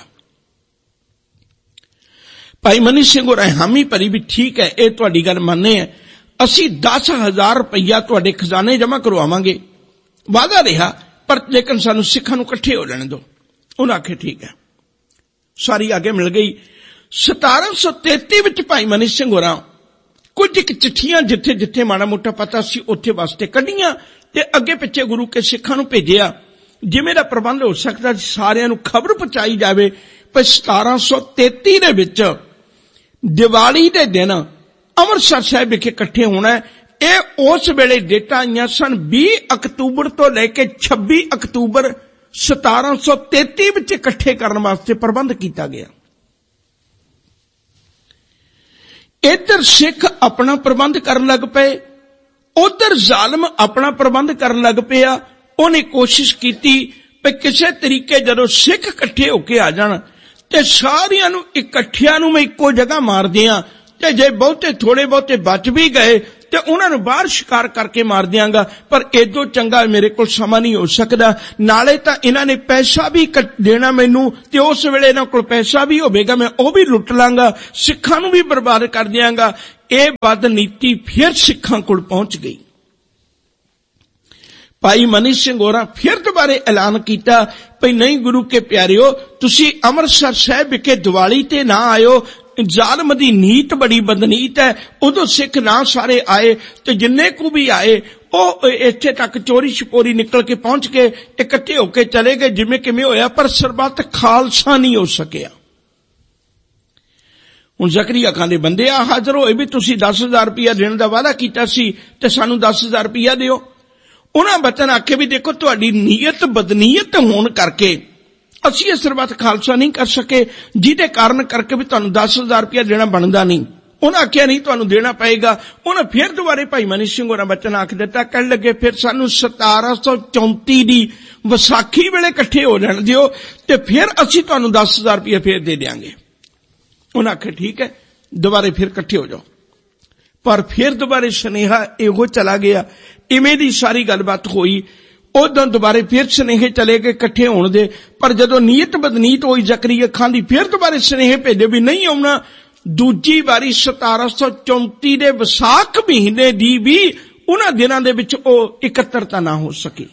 ਭਾਈ ਮਨੀ ਸਿੰਘ ਹੋਰਾਂ ਹਾਮੀ ਭਰੀ ਵੀ ਠੀਕ ਹੈ, ਇਹ ਤੁਹਾਡੀ ਗੱਲ ਮੰਨੇ ਹੈ, ਅਸੀਂ ਦਸ ਹਜ਼ਾਰ ਰੁਪਈਆ ਤੁਹਾਡੇ ਖਜ਼ਾਨੇ ਜਮ੍ਹਾਂ ਕਰਵਾਵਾਂਗੇ। ਵਾਅਦਾ ਰਿਹਾ, ਪਰ ਲੇਕਿਨ ਸਾਨੂੰ ਸਿੱਖਾਂ ਨੂੰ ਇਕੱਠੇ ਹੋ ਲੈਣ ਦਿਓ। ਉਹਨਾਂ ਆਖਿਆ ਠੀਕ ਹੈ, ਸਾਰੀ ਆਗੇ ਮਿਲ ਗਈ। ਸਤਾਰਾਂ ਸੌ ਤੇਤੀ ਵਿੱਚ ਭਾਈ ਮਨੀ ਸਿੰਘ ਹੋਰਾਂ ਕੁਝ ਇੱਕ ਚਿੱਠੀਆਂ ਜਿੱਥੇ ਜਿੱਥੇ ਮਾੜਾ ਮੋਟਾ ਪਤਾ ਸੀ ਉੱਥੇ ਵਾਸਤੇ ਕੱਢੀਆਂ ਤੇ ਅੱਗੇ ਪਿੱਛੇ ਗੁਰੂ ਕੇ ਸਿੱਖਾਂ ਨੂੰ ਭੇਜਿਆ। ਜਿਵੇਂ ਦਾ ਪ੍ਰਬੰਧ ਹੋ ਸਕਦਾ ਸਾਰਿਆਂ ਨੂੰ ਖਬਰ ਪਹੁੰਚਾਈ ਜਾਵੇ ਪਰ ਸਤਾਰਾਂ ਸੌ ਤੇਤੀ ਦੇ ਵਿੱਚ ਦੀਵਾਲੀ ਦੇ ਦਿਨ ਅੰਮ੍ਰਿਤਸਰ ਸਾਹਿਬ ਵਿਖੇ ਇਕੱਠੇ ਹੋਣਾ। ਇਹ ਉਸ ਵੇਲੇ ਡੇਟਾਂ ਆਈਆਂ ਸਨ ਵੀਹ ਅਕਤੂਬਰ ਤੋਂ ਲੈ ਕੇ ਛੱਬੀ ਅਕਤੂਬਰ ਸਤਾਰਾਂ ਸੌ ਤੇਤੀ ਵਿੱਚ ਇਕੱਠੇ ਕਰਨ ਵਾਸਤੇ ਪ੍ਰਬੰਧ ਕੀਤਾ ਗਿਆ। ਇੱਧਰ ਸਿੱਖ ਆਪਣਾ ਪ੍ਰਬੰਧ ਕਰਨ ਲੱਗ ਪਏ, ਉਧਰ ਜ਼ਾਲਮ ਆਪਣਾ ਪ੍ਰਬੰਧ ਕਰਨ ਲੱਗ ਪਿਆ। ਉਹਨੇ ਕੋਸ਼ਿਸ਼ ਕੀਤੀ ਕਿ ਕਿਸੇ ਤਰੀਕੇ ਜਦੋਂ ਸਿੱਖ ਇਕੱਠੇ ਹੋ ਕੇ ਆ ਜਾਣ ਤੇ ਸਾਰਿਆਂ ਨੂੰ ਇਕੱਠਿਆਂ ਨੂੰ ਮੈਂ ਇੱਕੋ ਜਗ੍ਹਾ ਮਾਰ ਦਿਆਂ ਤੇ ਜੇ ਬਹੁਤੇ ਥੋੜੇ ਬਹੁਤੇ ਬਚ ਵੀ ਗਏ ਤੇ ਉਹਨਾਂ ਨੂੰ ਬਾਹਰ ਸ਼ਿਕਾਰ ਕਰਕੇ ਮਾਰ ਦਿਆਂਗਾ, ਪਰ ਏਦੋਂ ਚੰਗਾ ਮੇਰੇ ਕੋਲ ਸਮਾਂ ਨਹੀਂ ਹੋ ਸਕਦਾ। ਨਾਲੇ ਤਾਂ ਇਹਨਾਂ ਨੇ ਪੈਸਾ ਵੀ ਦੇਣਾ ਮੈਨੂੰ, ਤੇ ਉਸ ਵੇਲੇ ਇਹਨਾਂ ਕੋਲ ਪੈਸਾ ਵੀ ਹੋਵੇਗਾ, ਮੈਂ ਉਹ ਵੀ ਲੁੱਟ ਲਾਂਗਾ, ਸਿੱਖਾਂ ਨੂੰ ਵੀ ਬਰਬਾਦ ਕਰ ਦਿਆਂਗਾ। ਇਹ ਬਦਨੀਤੀ ਫਿਰ ਸਿੱਖਾਂ ਕੋਲ ਪਹੁੰਚ ਗਈ। ਭਾਈ ਮਨੀ ਸਿੰਘ ਹੋਰਾਂ ਫਿਰ ਦੁਬਾਰੇ ਐਲਾਨ ਕੀਤਾ ਭਈ ਨਹੀਂ ਗੁਰੂ ਕੇ ਪਿਆਰਿਓ, ਤੁਸੀਂ ਅੰਮ੍ਰਿਤਸਰ ਸਾਹਿਬ ਵਿਖੇ ਦੀਵਾਲੀ ਤੇ ਨਾ ਆਇਓ, ਜ਼ਾਲਮ ਦੀ ਨੀਤ ਬੜੀ ਬਦਨੀਤ ਹੈ। ਉਦੋਂ ਸਿੱਖ ਨਾ ਸਾਰੇ ਆਏ, ਤੇ ਜਿੰਨੇ ਕੁ ਵੀ ਆਏ ਉਹ ਇੱਥੇ ਤੱਕ ਚੋਰੀ ਛਪੋਰੀ ਨਿਕਲ ਕੇ ਪਹੁੰਚ ਕੇ ਇਕੱਠੇ ਹੋ ਕੇ ਚਲੇ ਗਏ ਜਿਵੇਂ ਕਿਵੇਂ ਹੋਇਆ, ਪਰ ਸਰਬੱਤ ਖਾਲਸਾ ਨਹੀਂ ਹੋ ਸਕਿਆ। ਹੁਣ ਜ਼ਕਰੀਆ ਖਾਨ ਦੇ ਬੰਦੇ ਆ ਹਾਜ਼ਰ ਹੋਏ ਵੀ ਤੁਸੀਂ ਦਸ ਹਜ਼ਾਰ ਰੁਪਇਆ ਦੇਣ ਦਾ ਵਾਅਦਾ ਕੀਤਾ ਸੀ ਤੇ ਸਾਨੂੰ ਦਸ ਹਜ਼ਾਰ ਰੁਪਇਆ ਦਿਓ। ਉਹਨਾਂ ਬਚਨ ਆਖੇ ਵੀ ਦੇਖੋ ਤੁਹਾਡੀ ਨੀਅਤ ਬਦਨੀਅਤ ਹੋਣ ਕਰਕੇ ਅਸੀਂ ਇਹ ਸਰਬੱਤ ਖਾਲਸਾ ਨਹੀਂ ਕਰ ਸਕੇ, ਜਿਹਦੇ ਕਾਰਨ ਕਰਕੇ ਵੀ ਤੁਹਾਨੂੰ ਦਸ ਹਜ਼ਾਰ ਰੁਪਇਆ ਦੇਣਾ ਬਣਦਾ ਨਹੀਂ। ਉਹਨਾਂ ਆਖਿਆ ਨਹੀਂ ਤੁਹਾਨੂੰ ਦੇਣਾ ਪਏਗਾ। ਉਹਨਾਂ ਫਿਰ ਦੁਬਾਰੇ ਭਾਈ ਮਨੀ ਸਿੰਘ ਹੋਰਾਂ ਬਚਨ ਆਖ ਦਿੱਤਾ, ਕਹਿਣ ਲੱਗੇ ਫਿਰ ਸਾਨੂੰ ਸਤਾਰਾਂ ਸੌ ਚੌਂਤੀ ਦੀ ਵਿਸਾਖੀ ਵੇਲੇ ਇਕੱਠੇ ਹੋ ਜਾਣ ਦਿਓ ਤੇ ਫਿਰ ਅਸੀਂ ਤੁਹਾਨੂੰ ਦਸ ਹਜ਼ਾਰ ਰੁਪਇਆ ਫਿਰ ਦੇ ਦਿਆਂਗੇ। ਉਹਨਾਂ ਆਖਿਆ ਠੀਕ ਹੈ, ਦੁਬਾਰੇ ਫਿਰ ਇਕੱਠੇ ਹੋ ਜਾਓ। ਪਰ ਫਿਰ ਦੁਬਾਰੇ ਸੁਨੇਹਾ ਇਹੋ ਚਲਾ ਗਿਆ। ਇਵੇਂ ਦੀ ਸਾਰੀ ਗੱਲਬਾਤ ਹੋਈ। ਉਦੋਂ ਦੁਬਾਰੇ ਫਿਰ ਸੁਨੇਹੇ ਚਲੇ ਗਏ ਇਕੱਠੇ ਹੋਣ ਦੇ, ਪਰ ਜਦੋਂ ਨੀਅਤ ਬਦਨੀਤ ਹੋਈ ਜ਼ਕਰੀਆ ਖਾਨ ਦੀ, ਫਿਰ ਦੁਬਾਰੇ ਸੁਨੇਹੇ ਭੇਜੇ ਵੀ ਨਹੀਂ ਆਉਣਾ। ਦੂਜੀ ਵਾਰੀ ਸਤਾਰਾਂ ਸੌ ਚੌਂਤੀ ਦੇ ਵਿਸਾਖ ਮਹੀਨੇ ਦੀ ਵੀ ਉਹਨਾਂ ਦਿਨਾਂ ਦੇ ਵਿੱਚ ਉਹ ਇਕੱਤਰਤਾ ਨਾ ਹੋ ਸਕੀ।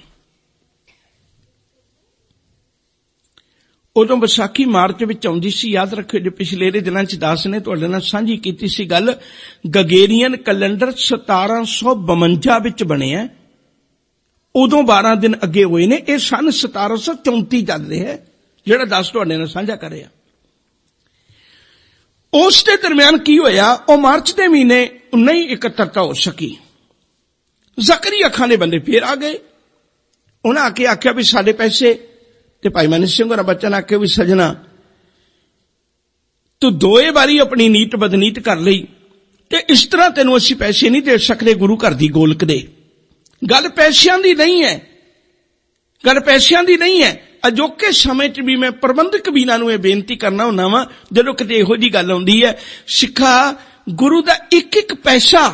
ਉਦੋਂ ਵਿਸਾਖੀ ਮਾਰਚ ਵਿੱਚ ਆਉਂਦੀ ਸੀ। ਯਾਦ ਰੱਖਿਓ, ਜੋ ਪਿਛਲੇ ਦਿਨਾਂ ਚ ਦਾਸ ਨੇ ਤੁਹਾਡੇ ਨਾਲ ਸਾਂਝੀ ਕੀਤੀ ਸੀ ਗੱਲ, ਗਗੇਰੀਅਨ ਕੈਲੰਡਰ ਸਤਾਰਾਂ ਸੌ ਬਵੰਜਾ ਵਿੱਚ ਬਣਿਆ, ਉਦੋਂ ਬਾਰਾਂ ਦਿਨ ਅੱਗੇ ਹੋਏ ਨੇ। ਇਹ ਸਨ ਸਤਾਰਾਂ ਸੌ ਚੌਂਤੀ ਚੱਲ ਰਿਹਾ ਜਿਹੜਾ ਦਾਸ ਤੁਹਾਡੇ ਨਾਲ ਸਾਂਝਾ ਕਰ ਰਿਹਾ। ਉਸ ਦੇ ਦਰਮਿਆਨ ਕੀ ਹੋਇਆ, ਉਹ ਮਾਰਚ ਦੇ ਮਹੀਨੇ ਨਹੀਂ ਇਕੱਤਰਤਾ ਹੋ ਸਕੀ। ਜ਼ਕਰੀਆ ਖਾਨ ਦੇ ਬੰਦੇ ਫੇਰ ਆ ਗਏ। ਉਹਨਾਂ ਆ ਕੇ ਆਖਿਆ ਵੀ ਸਾਡੇ ਪੈਸੇ, ਤੇ ਭਾਈ ਮਨੀ ਸਿੰਘ ਹੋਰਾਂ ਬਚਨ ਆਖੇ ਵੀ ਸਜਣਾ ਤੂੰ ਦੋਏ ਵਾਰੀ ਆਪਣੀ ਨੀਤ ਬਦਨੀਤ ਕਰ ਲਈ, ਤੇ ਇਸ ਤਰ੍ਹਾਂ ਤੈਨੂੰ ਅਸੀਂ ਪੈਸੇ ਨਹੀਂ ਦੇ ਸਕਦੇ ਗੁਰੂ ਘਰ ਦੀ ਗੋਲਕ ਦੇ। ਗੱਲ ਪੈਸਿਆਂ ਦੀ ਨਹੀਂ ਹੈ, ਗੱਲ ਪੈਸਿਆਂ ਦੀ ਨਹੀਂ ਹੈ। ਅਜੋਕੇ ਸਮੇਂ 'ਚ ਵੀ ਮੈਂ ਪ੍ਰਬੰਧਕ ਵੀਰਾਂ ਨੂੰ ਇਹ ਬੇਨਤੀ ਕਰਨਾ ਹੁੰਦਾ ਵਾਂ, ਜਦੋਂ ਕਿਤੇ ਇਹੋ ਜਿਹੀ ਗੱਲ ਆਉਂਦੀ ਹੈ, ਸਿੱਖਾ ਗੁਰੂ ਦਾ ਇੱਕ ਇੱਕ ਪੈਸਾ।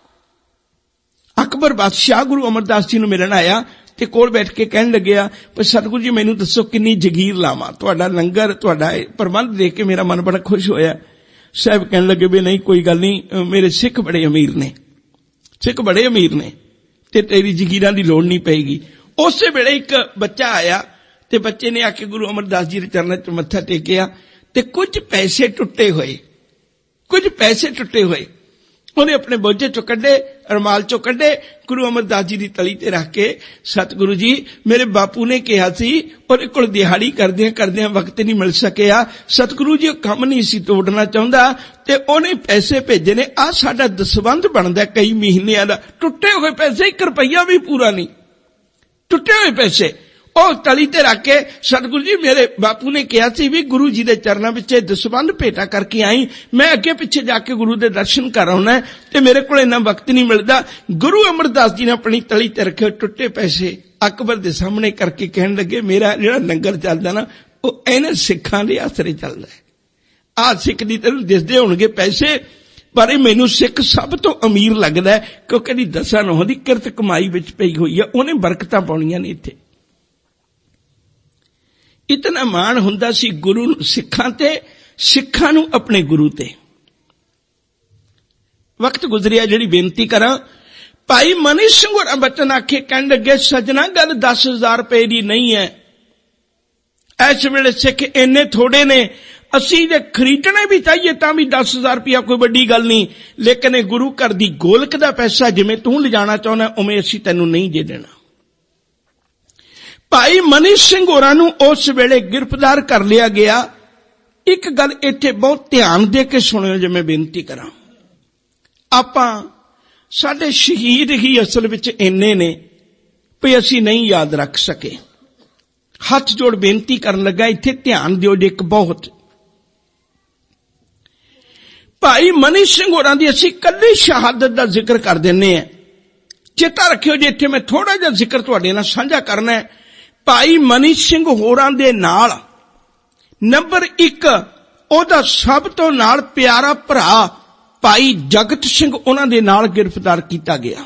ਅਕਬਰ ਬਾਦਸ਼ਾਹ ਗੁਰੂ ਅਮਰਦਾਸ ਜੀ ਨੂੰ ਮਿਲਣ ਆਇਆ ਤੇ ਕੋਲ ਬੈਠ ਕੇ ਕਹਿਣ ਲੱਗਿਆ, ਪਰ ਸਤਿਗੁਰੂ ਜੀ ਮੈਨੂੰ ਦੱਸੋ ਕਿੰਨੀ ਜਗੀਰ ਲਾਵਾਂ, ਤੁਹਾਡਾ ਲੰਗਰ ਤੁਹਾਡਾ ਪ੍ਰਬੰਧ ਦੇਖ ਕੇ ਮੇਰਾ ਮਨ ਬੜਾ ਖੁਸ਼ ਹੋਇਆ। ਸਾਹਿਬ ਕਹਿਣ ਲੱਗੇ ਵੀ ਨਹੀਂ ਕੋਈ ਗੱਲ ਨਹੀਂ, ਮੇਰੇ ਸਿੱਖ ਬੜੇ ਅਮੀਰ ਨੇ, ਸਿੱਖ ਬੜੇ ਅਮੀਰ ਨੇ ਤੇ ਤੇਰੀ ਜਗੀਰਾਂ ਦੀ ਲੋੜ ਨਹੀਂ ਪਏਗੀ। ਉਸੇ ਵੇਲੇ ਇੱਕ ਬੱਚਾ ਆਇਆ ਤੇ ਬੱਚੇ ਨੇ ਆ ਕੇ ਗੁਰੂ ਅਮਰਦਾਸ ਜੀ ਦੇ ਚਰਨਾਂ 'ਚ ਮੱਥਾ ਟੇਕਿਆ ਤੇ ਕੁਝ ਪੈਸੇ ਟੁੱਟੇ ਹੋਏ, ਕੁਝ ਪੈਸੇ ਟੁੱਟੇ ਹੋਏ ਉਹਨੇ ਆਪਣੇ ਬੋਝੇ ਚੋਂ ਕੱਢੇ, ਰੁਮਾਲ ਚੋਂ ਕੱਢੇ, ਗੁਰੂ ਅਮਰਦਾਸ ਜੀ ਦੀ ਤਲੀ ਤੇ ਰੱਖ ਕੇ, ਸਤਿਗੁਰੂ ਜੀ ਮੇਰੇ ਬਾਪੂ ਨੇ ਕਿਹਾ ਸੀ, ਉਹਦੇ ਕੋਲ ਦਿਹਾੜੀ ਕਰਦਿਆਂ ਕਰਦਿਆਂ ਵਕਤ ਨਹੀਂ ਮਿਲ ਸਕਿਆ, ਸਤਿਗੁਰੂ ਜੀ ਉਹ ਕੰਮ ਨਹੀਂ ਸੀ ਤੋੜਨਾ ਚਾਹੁੰਦਾ ਤੇ ਉਹਨੇ ਪੈਸੇ ਭੇਜੇ ਨੇ। ਆਹ ਸਾਡਾ ਦਸਵੰਧ ਬਣਦਾ ਕਈ ਮਹੀਨਿਆਂ ਦਾ, ਟੁੱਟੇ ਹੋਏ ਪੈਸੇ, ਇੱਕ ਰੁਪਈਆ ਵੀ ਪੂਰਾ ਨਹੀਂ, ਟੁੱਟੇ ਹੋਏ ਪੈਸੇ ਉਹ ਤਲੀ ਤੇ ਰੱਖ ਕੇ, ਸਤਿਗੁਰੂ ਜੀ ਮੇਰੇ ਬਾਪੂ ਨੇ ਕਿਹਾ ਸੀ ਵੀ ਗੁਰੂ ਜੀ ਦੇ ਚਰਨਾਂ ਵਿੱਚ ਦਸਵੰਧ ਭੇਟਾ ਕਰਕੇ ਆਈ, ਮੈਂ ਅੱਗੇ ਪਿੱਛੇ ਜਾ ਕੇ ਗੁਰੂ ਦੇ ਦਰਸ਼ਨ ਕਰ ਆਉਣਾ ਤੇ ਮੇਰੇ ਕੋਲ ਇੰਨਾ ਵਕਤ ਨਹੀਂ ਮਿਲਦਾ। ਗੁਰੂ ਅਮਰਦਾਸ ਜੀ ਨੇ ਆਪਣੀ ਤਲੀ ਤੇ ਰੱਖੇ ਟੁੱਟੇ ਪੈਸੇ ਅਕਬਰ ਦੇ ਸਾਹਮਣੇ ਕਰਕੇ ਕਹਿਣ ਲੱਗੇ, ਮੇਰਾ ਜਿਹੜਾ ਲੰਗਰ ਚੱਲਦਾ ਨਾ ਉਹ ਇਹਨਾਂ ਸਿੱਖਾਂ ਦੇ ਆਸਰੇ ਚੱਲਦਾ ਹੈ। ਆਹ ਸਿੱਖ ਦੀ ਤੈਨੂੰ ਦਿਸਦੇ ਹੋਣਗੇ ਪੈਸੇ, ਪਰ ਇਹ ਮੈਨੂੰ ਸਿੱਖ ਸਭ ਤੋਂ ਅਮੀਰ ਲੱਗਦਾ ਹੈ ਕਿਉਂਕਿ ਇਹਦੀ ਦਸਾਂ ਨੌਂ ਦੀ ਕਿਰਤ ਕਮਾਈ ਵਿੱਚ ਪਈ ਹੋਈ ਹੈ, ਉਹਨੇ ਬਰਕਤਾਂ ਪਾਉਣੀਆਂ ਨੇ ਇੱਥੇ। ਇਤਨਾ ਮਾਣ ਹੁੰਦਾ ਸੀ ਗੁਰੂ ਸਿੱਖਾਂ ਤੇ, ਸਿੱਖਾਂ ਨੂੰ ਆਪਣੇ ਗੁਰੂ ਤੇ। ਵਕਤ ਗੁਜ਼ਰਿਆ, ਜਿਹੜੀ ਬੇਨਤੀ ਕਰਾਂ, ਭਾਈ ਮਨੀ ਸਿੰਘ ਹੋਰਾਂ ਬਚਨ ਆਖੇ ਕਹਿਣ ਲੱਗੇ, ਸਜਣਾ ਗੱਲ ਦਸ ਹਜ਼ਾਰ ਰੁਪਏ ਦੀ ਨਹੀਂ ਹੈ। ਇਸ ਵੇਲੇ ਸਿੱਖ ਇੰਨੇ ਥੋੜੇ ਨੇ, ਅਸੀਂ ਜੇ ਖਰੀਦਣੇ ਵੀ ਚਾਹੀਏ ਤਾਂ ਵੀ ਦਸ ਹਜ਼ਾਰ ਰੁਪਇਆ ਕੋਈ ਵੱਡੀ ਗੱਲ ਨਹੀਂ, ਲੇਕਿਨ ਇਹ ਗੁਰੂ ਘਰ ਦੀ ਗੋਲਕ ਦਾ ਪੈਸਾ ਜਿਵੇਂ ਤੂੰ ਲਿਜਾਣਾ ਚਾਹੁੰਦਾ ਉਵੇਂ ਅਸੀਂ ਤੈਨੂੰ ਨਹੀਂ ਦੇ ਦੇਣਾ। ਭਾਈ ਮਨੀ ਸਿੰਘ ਹੋਰਾਂ ਨੂੰ ਉਸ ਵੇਲੇ ਗ੍ਰਿਫਤਾਰ ਕਰ ਲਿਆ ਗਿਆ। ਇੱਕ ਗੱਲ ਇੱਥੇ ਬਹੁਤ ਧਿਆਨ ਦੇ ਕੇ ਸੁਣਿਓ ਜੇ ਮੈਂ ਬੇਨਤੀ ਕਰਾਂ, ਆਪਾਂ ਸਾਡੇ ਸ਼ਹੀਦ ਹੀ ਅਸਲ ਵਿੱਚ ਇੰਨੇ ਨੇ ਵੀ ਅਸੀਂ ਨਹੀਂ ਯਾਦ ਰੱਖ ਸਕੇ। ਹੱਥ ਜੋੜ ਬੇਨਤੀ ਕਰਨ ਲੱਗਾ, ਇੱਥੇ ਧਿਆਨ ਦਿਓ ਜੇ ਇੱਕ ਬਹੁਤ। ਭਾਈ ਮਨੀ ਸਿੰਘ ਹੋਰਾਂ ਦੀ ਅਸੀਂ ਕੱਲੀ ਸ਼ਹਾਦਤ ਦਾ ਜ਼ਿਕਰ ਕਰ ਦਿੰਦੇ ਹਾਂ। ਚੇਤਾ ਰੱਖਿਓ ਜੇ ਇੱਥੇ ਮੈਂ ਥੋੜਾ ਜਿਹਾ ਜ਼ਿਕਰ ਤੁਹਾਡੇ ਨਾਲ ਸਾਂਝਾ ਕਰਨਾ ਹੈ। ਭਾਈ ਮਨੀ ਸਿੰਘ ਹੋਰਾਂ ਦੇ ਨਾਲ ਨੰਬਰ ਇੱਕ ਉਹਦਾ ਸਭ ਤੋਂ ਨਾਲ ਪਿਆਰਾ ਭਰਾ ਭਾਈ ਜਗਤ ਸਿੰਘ ਉਹਨਾਂ ਦੇ ਨਾਲ ਗ੍ਰਿਫਤਾਰ ਕੀਤਾ ਗਿਆ।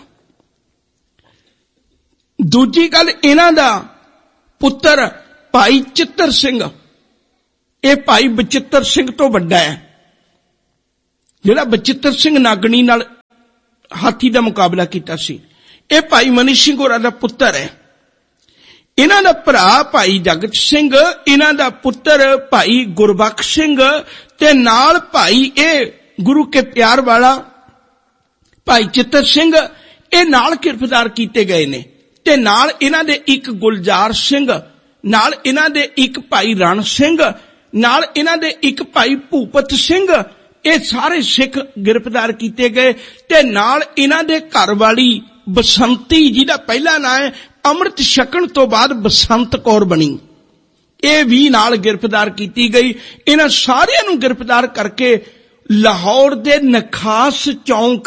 ਦੂਜੀ ਗੱਲ, ਇਹਨਾਂ ਦਾ ਪੁੱਤਰ ਭਾਈ ਚਿੱਤਰ ਸਿੰਘ, ਇਹ ਭਾਈ ਬਚਿੱਤਰ ਸਿੰਘ ਤੋਂ ਵੱਡਾ ਹੈ। ਜਿਹੜਾ ਬਚਿੱਤਰ ਸਿੰਘ ਨਾਗਣੀ ਨਾਲ ਹਾਥੀ ਦਾ ਮੁਕਾਬਲਾ ਕੀਤਾ ਸੀ, ਇਹ ਭਾਈ ਮਨੀ ਸਿੰਘ ਹੋਰਾਂ ਦਾ ਪੁੱਤਰ ਹੈ। ਇਹਨਾਂ ਦਾ ਭਰਾ ਭਾਈ ਜਗਤ ਸਿੰਘ, ਇਹਨਾਂ ਦਾ ਪੁੱਤਰ ਭਾਈ ਗੁਰਬਖਸ਼ ਸਿੰਘ ਤੇ ਨਾਲ ਭਾਈ ਇਹ ਗੁਰੂ ਕੇ ਪਿਆਰ ਵਾਲਾ ਭਾਈ ਚਿੱਤਰ ਸਿੰਘ, ਇਹ ਨਾਲ ਗ੍ਰਿਫਤਾਰ ਕੀਤੇ ਗਏ ਨੇ। ਤੇ ਨਾਲ ਇਹਨਾਂ ਦੇ ਇੱਕ ਗੁਲਜ਼ਾਰ ਸਿੰਘ, ਨਾਲ ਇਹਨਾਂ ਦੇ ਇੱਕ ਭਾਈ ਰਣ ਸਿੰਘ, ਨਾਲ ਇਹਨਾਂ ਦੇ ਇੱਕ ਭਾਈ ਭੂਪਤ ਸਿੰਘ, ਇਹ ਸਾਰੇ ਸਿੱਖ ਗ੍ਰਿਫਤਾਰ ਕੀਤੇ ਗਏ। ਤੇ ਨਾਲ ਇਹਨਾਂ ਦੇ ਘਰ ਵਾਲੀ ਬਸੰਤੀ, ਜਿਹਦਾ ਪਹਿਲਾ ਨਾਂ ਹੈ, ਅੰਮ੍ਰਿਤ ਛਕਣ ਤੋਂ ਬਾਅਦ ਬਸੰਤ ਕੌਰ ਬਣੀ, ਇਹ ਵੀ ਨਾਲ ਗ੍ਰਿਫਤਾਰ ਕੀਤੀ ਗਈ। ਇਹਨਾਂ ਸਾਰਿਆਂ ਨੂੰ ਗ੍ਰਿਫਤਾਰ ਕਰਕੇ ਲਾਹੌਰ ਦੇ ਨਖਾਸ ਚੌਂਕ,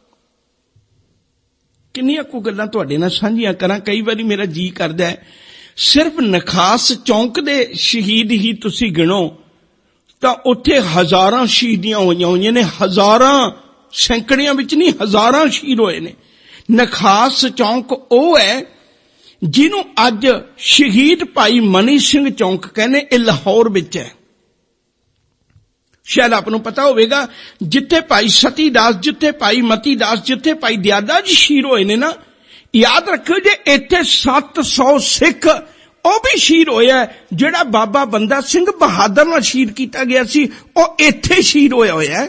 ਕਿੰਨੀਆਂ ਕੁ ਗੱਲਾਂ ਤੁਹਾਡੇ ਨਾਲ ਸਾਂਝੀਆਂ ਕਰਾਂ, ਕਈ ਵਾਰੀ ਮੇਰਾ ਜੀ ਕਰਦਾ ਹੈ ਸਿਰਫ ਨਖਾਸ ਚੌਂਕ ਦੇ ਸ਼ਹੀਦ ਹੀ ਤੁਸੀਂ ਗਿਣੋ ਤਾਂ ਉੱਥੇ ਹਜ਼ਾਰਾਂ ਸ਼ਹੀਦੀਆਂ ਹੋਈਆਂ ਹੋਈਆਂ ਨੇ, ਹਜ਼ਾਰਾਂ, ਸੈਂਕੜਿਆਂ ਵਿੱਚ ਨਹੀਂ, ਹਜ਼ਾਰਾਂ ਸ਼ਹੀਦ ਹੋਏ ਨੇ। ਨਖਾਸ ਚੌਂਕ ਉਹ ਹੈ ਜਿਹਨੂੰ ਅੱਜ ਸ਼ਹੀਦ ਭਾਈ ਮਨੀ ਸਿੰਘ ਚੌਂਕ ਕਹਿੰਦੇ, ਇਹ ਲਾਹੌਰ ਵਿੱਚ ਹੈ। ਸ਼ਾਇਦ ਆਪ ਨੂੰ ਪਤਾ ਹੋਵੇਗਾ, ਜਿੱਥੇ ਭਾਈ ਸਤੀ ਦਾਸ, ਜਿੱਥੇ ਭਾਈ ਮਤੀ ਦਾਸ, ਜਿੱਥੇ ਭਾਈ ਦਿਆਦਾ ਜੀ ਸ਼ਹੀਦ ਹੋਏ ਨੇ ਨਾ, ਯਾਦ ਰੱਖਿਓ ਜੇ ਇੱਥੇ ਸੱਤ ਸੌ ਸਿੱਖ ਉਹ ਵੀ ਸ਼ਹੀਦ ਹੋਇਆ। ਜਿਹੜਾ ਬਾਬਾ ਬੰਦਾ ਸਿੰਘ ਬਹਾਦਰ ਨਾਲ ਸ਼ਹੀਦ ਕੀਤਾ ਗਿਆ ਸੀ, ਉਹ ਇੱਥੇ ਸ਼ਹੀਦ ਹੋਇਆ ਹੋਇਆ।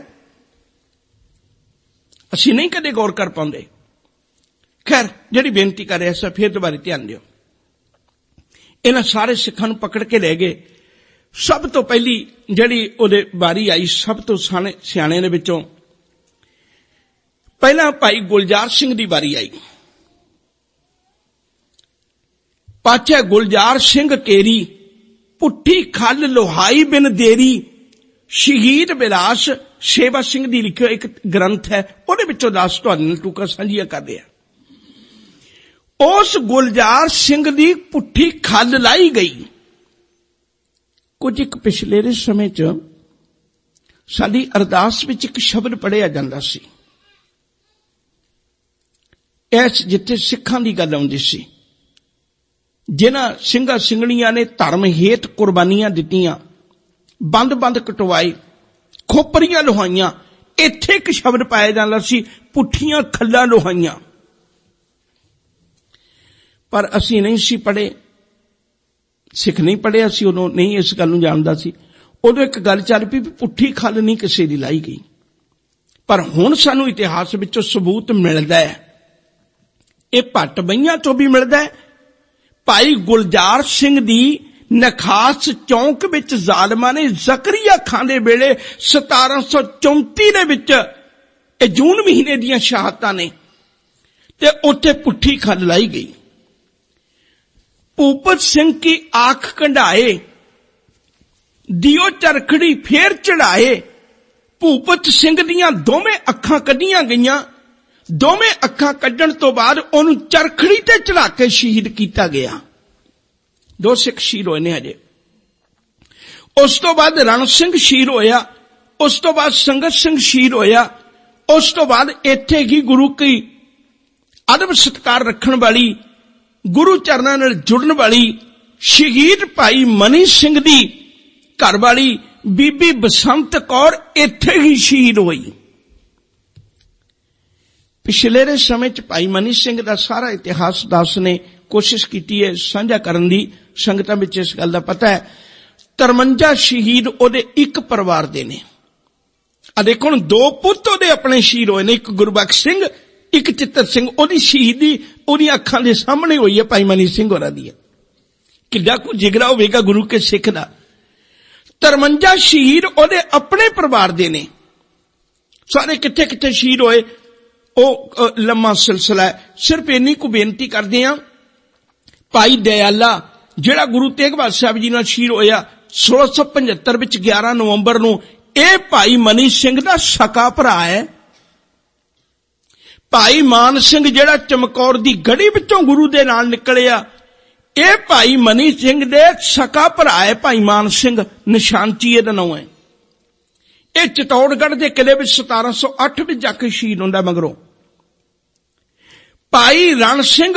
ਅਸੀਂ ਨਹੀਂ ਕਦੇ ਗੌਰ ਕਰ ਪਾਉਂਦੇ। ਖੈਰ, ਜਿਹੜੀ ਬੇਨਤੀ ਕਰ ਰਿਹਾ ਸੀ, ਫਿਰ ਦੁਬਾਰਾ ਧਿਆਨ ਦਿਓ। ਇਹਨਾਂ ਸਾਰੇ ਸਿੱਖਾਂ ਨੂੰ ਪਕੜ ਕੇ ਲੈ ਗਏ। ਸਭ ਤੋਂ ਪਹਿਲੀ ਜਿਹੜੀ ਉਹਦੇ ਵਾਰੀ ਆਈ, ਸਭ ਤੋਂ ਸਿਆਣੇ ਸਿਆਣਿਆਂ ਦੇ ਵਿੱਚੋਂ ਪਹਿਲਾਂ ਭਾਈ ਗੁਲਜ਼ਾਰ ਸਿੰਘ ਦੀ ਵਾਰੀ ਆਈ। ਪਾਛੇ ਗੁਲਜ਼ਾਰ ਸਿੰਘ ਕੇਰੀ, ਪੁੱਠੀ ਖੱਲ ਲੋਹਾਈ ਬਿਨ ਦੇਰੀ, ਸ਼ਹੀਦ ਬਿਲਾਸ ਸੇਵਾ ਸਿੰਘ ਦੀ ਲਿਖਿਆ ਇੱਕ ਗ੍ਰੰਥ ਹੈ, ਉਹਦੇ ਵਿੱਚੋਂ ਦੱਸ ਤੁਹਾਡੇ ਨਾਲ ਟੂਕਾ ਸਾਂਝੀਆਂ ਕਰਦੇ ਆ। ਉਸ ਗੁਲਜ਼ਾਰ ਸਿੰਘ ਦੀ ਪੁੱਠੀ ਖੱਲ ਲਾਈ ਗਈ। ਕੁਝ ਇੱਕ ਪਿਛਲੇ ਦੇ ਸਮੇਂ 'ਚ ਸਾਡੀ ਅਰਦਾਸ ਵਿੱਚ ਇੱਕ ਸ਼ਬਦ ਪੜ੍ਹਿਆ ਜਾਂਦਾ ਸੀ, ਇਸ ਜਿੱਥੇ ਸਿੱਖਾਂ ਦੀ ਗੱਲ ਆਉਂਦੀ ਸੀ, ਜਿਨ੍ਹਾਂ ਸਿੰਘਾਂ ਸਿੰਘਣੀਆਂ ਨੇ ਧਰਮ ਹੇਤ ਕੁਰਬਾਨੀਆਂ ਦਿੱਤੀਆਂ, ਬੰਦ-ਬੰਦ ਕਟਵਾਏ, ਖੋਪਰੀਆਂ ਲੋਹਾਈਆਂ, ਇੱਥੇ ਇੱਕ ਸ਼ਬਦ ਪਾਇਆ ਜਾਂਦਾ ਸੀ, ਪੁੱਠੀਆਂ ਖੱਲਾਂ ਲੋਹਾਈਆਂ। ਪਰ ਅਸੀਂ ਨਹੀਂ ਸੀ ਪੜ੍ਹੇ, ਸਿੱਖ ਨਹੀਂ ਪੜ੍ਹਿਆ ਸੀ, ਉਦੋਂ ਨਹੀਂ ਇਸ ਗੱਲ ਨੂੰ ਜਾਣਦਾ ਸੀ। ਉਦੋਂ ਇੱਕ ਗੱਲ ਚੱਲ ਪਈ ਵੀ ਪੁੱਠੀ ਖੱਲ ਨਹੀਂ ਕਿਸੇ ਦੀ ਲਾਈ ਗਈ। ਪਰ ਹੁਣ ਸਾਨੂੰ ਇਤਿਹਾਸ ਵਿੱਚੋਂ ਸਬੂਤ ਮਿਲਦਾ ਹੈ, ਇਹ ਭੱਟ ਬਈਆਂ ਤੋਂ ਵੀ ਮਿਲਦਾ ਹੈ। ਭਾਈ ਗੁਲਜ਼ਾਰ ਸਿੰਘ ਦੀ ਨਖਾਸ ਚੌਂਕ ਵਿੱਚ ਜ਼ਾਲਮਾਂ ਨੇ ਜ਼ਕਰੀਆ ਖਾਂ ਦੇ ਵੇਲੇ ਸਤਾਰਾਂ ਸੌ ਚੌਂਤੀ ਦੇ ਵਿੱਚ, ਇਹ ਜੂਨ ਮਹੀਨੇ ਦੀਆਂ ਸ਼ਹਾਦਤਾਂ ਨੇ, ਤੇ ਉੱਥੇ ਪੁੱਠੀ ਖੱਲ ਲਾਈ ਗਈ। ਭੂਪਤ ਸਿੰਘ ਕੀ ਆਂਖ ਕੰਢਾਏ, ਦਿਓ ਚਰਖੜੀ ਫੇਰ ਚੜਾਏ। ਭੂਪਤ ਸਿੰਘ ਦੀਆਂ ਦੋਵੇਂ ਅੱਖਾਂ ਕੱਢੀਆਂ ਗਈਆਂ। ਦੋਵੇਂ ਅੱਖਾਂ ਕੱਢਣ ਤੋਂ ਬਾਅਦ ਉਹਨੂੰ ਚਰਖੜੀ ਤੇ ਚੜਾ ਕੇ ਸ਼ਹੀਦ ਕੀਤਾ ਗਿਆ। ਦੋ ਸਿੱਖ ਸ਼ਹੀਦ ਹੋਏ ਨੇ ਹਜੇ। ਉਸ ਤੋਂ ਬਾਅਦ ਰਣ ਸਿੰਘ ਸ਼ਹੀਦ ਹੋਇਆ, ਉਸ ਤੋਂ ਬਾਅਦ ਸੰਗਤ ਸਿੰਘ ਸ਼ਹੀਦ ਹੋਇਆ, ਉਸ ਤੋਂ ਬਾਅਦ ਇੱਥੇ ਹੀ ਗੁਰੂ ਕੀ ਅਦਬ ਸਤਿਕਾਰ ਰੱਖਣ ਵਾਲੀ, ਗੁਰੂ ਚਰਨਾਂ ਨਾਲ ਜੁੜਨ ਵਾਲੀ ਸ਼ਹੀਦ ਭਾਈ ਮਨੀ ਸਿੰਘ ਦੀ ਘਰ ਵਾਲੀ ਬੀਬੀ ਬਸੰਤ ਕੌਰ ਇੱਥੇ ਹੀ ਸ਼ਹੀਦ ਹੋਈ। ਪਿਛਲੇ ਦੇ ਸਮੇਂ 'ਚ ਭਾਈ ਮਨੀ ਸਿੰਘ ਦਾ ਸਾਰਾ ਇਤਿਹਾਸ ਦਾਸ ਨੇ ਕੋਸ਼ਿਸ਼ ਕੀਤੀ ਹੈ ਸਾਂਝਾ ਕਰਨ ਦੀ। ਸੰਗਤਾਂ ਵਿੱਚ ਇਸ ਗੱਲ ਦਾ ਪਤਾ ਹੈ, ਤਰਵੰਜਾ ਸ਼ਹੀਦ ਉਹਦੇ ਇੱਕ ਪਰਿਵਾਰ ਦੇ ਨੇ। ਆ ਦੇਖੋ ਹੁਣ, ਦੋ ਪੁੱਤ ਉਹਦੇ ਆਪਣੇ ਸ਼ਹੀਦ ਹੋਏ ਨੇ, ਇੱਕ ਗੁਰਬਖਸ਼ ਸਿੰਘ, ਇੱਕ ਚਿੱਤਰ ਸਿੰਘ। ਉਹਦੀ ਸ਼ਹੀਦੀ ਉਹਦੀਆਂ ਅੱਖਾਂ ਦੇ ਸਾਹਮਣੇ ਹੋਈ ਹੈ ਭਾਈ ਮਨੀ ਸਿੰਘ ਹੋਰਾਂ ਦੀ। ਕਿੱਡਾ ਕੁ ਜਿਗਰਾ ਹੋਵੇਗਾ ਗੁਰੂ ਕੇ ਸਿੱਖ ਦਾ। ਤਰਵੰਜਾ ਸ਼ਹੀਦ ਉਹਦੇ ਆਪਣੇ ਪਰਿਵਾਰ ਦੇ ਨੇ। ਸਾਰੇ ਕਿੱਥੇ ਕਿੱਥੇ ਸ਼ਹੀਦ ਹੋਏ ਉਹ ਲੰਮਾ ਸਿਲਸਿਲਾ ਹੈ। ਸਿਰਫ ਇੰਨੀ ਕੁ ਬੇਨਤੀ ਕਰਦੇ ਹਾਂ, ਭਾਈ ਦਇਆਲਾ ਜਿਹੜਾ ਗੁਰੂ ਤੇਗ ਬਹਾਦਰ ਸਾਹਿਬ ਜੀ ਨਾਲ ਸ਼ਹੀਦ ਹੋਇਆ ਸੋਲਾਂ ਸੌ ਪਝੱਤਰ ਵਿੱਚ ਗਿਆਰਾਂ ਨਵੰਬਰ ਨੂੰ, ਇਹ ਭਾਈ ਮਨੀ ਸਿੰਘ ਦਾ ਸਕਾ ਭਰਾ ਹੈ। ਭਾਈ ਮਾਨ ਸਿੰਘ ਜਿਹੜਾ ਚਮਕੌਰ ਦੀ ਗੜੀ ਵਿੱਚੋਂ ਗੁਰੂ ਦੇ ਨਾਲ ਨਿਕਲਿਆ, ਇਹ ਭਾਈ ਮਨੀ ਸਿੰਘ ਦੇ ਸਕਾ ਭਰਾ ਹੈ। ਭਾਈ ਮਾਨ ਸਿੰਘ ਨਿਸ਼ਾਨਚੀ ਇਹਦਾ ਨਾਮ ਹੈ। ਇਹ ਚਿਤੌੜਗੜ੍ਹ ਦੇ ਕਿਲੇ ਵਿੱਚ ਸਤਾਰਾਂ ਸੌ ਅੱਠ ਵਿੱਚ ਜਾ ਕੇ ਸ਼ਹੀਦ ਹੁੰਦਾ। ਮਗਰੋਂ ਭਾਈ ਰਣ ਸਿੰਘ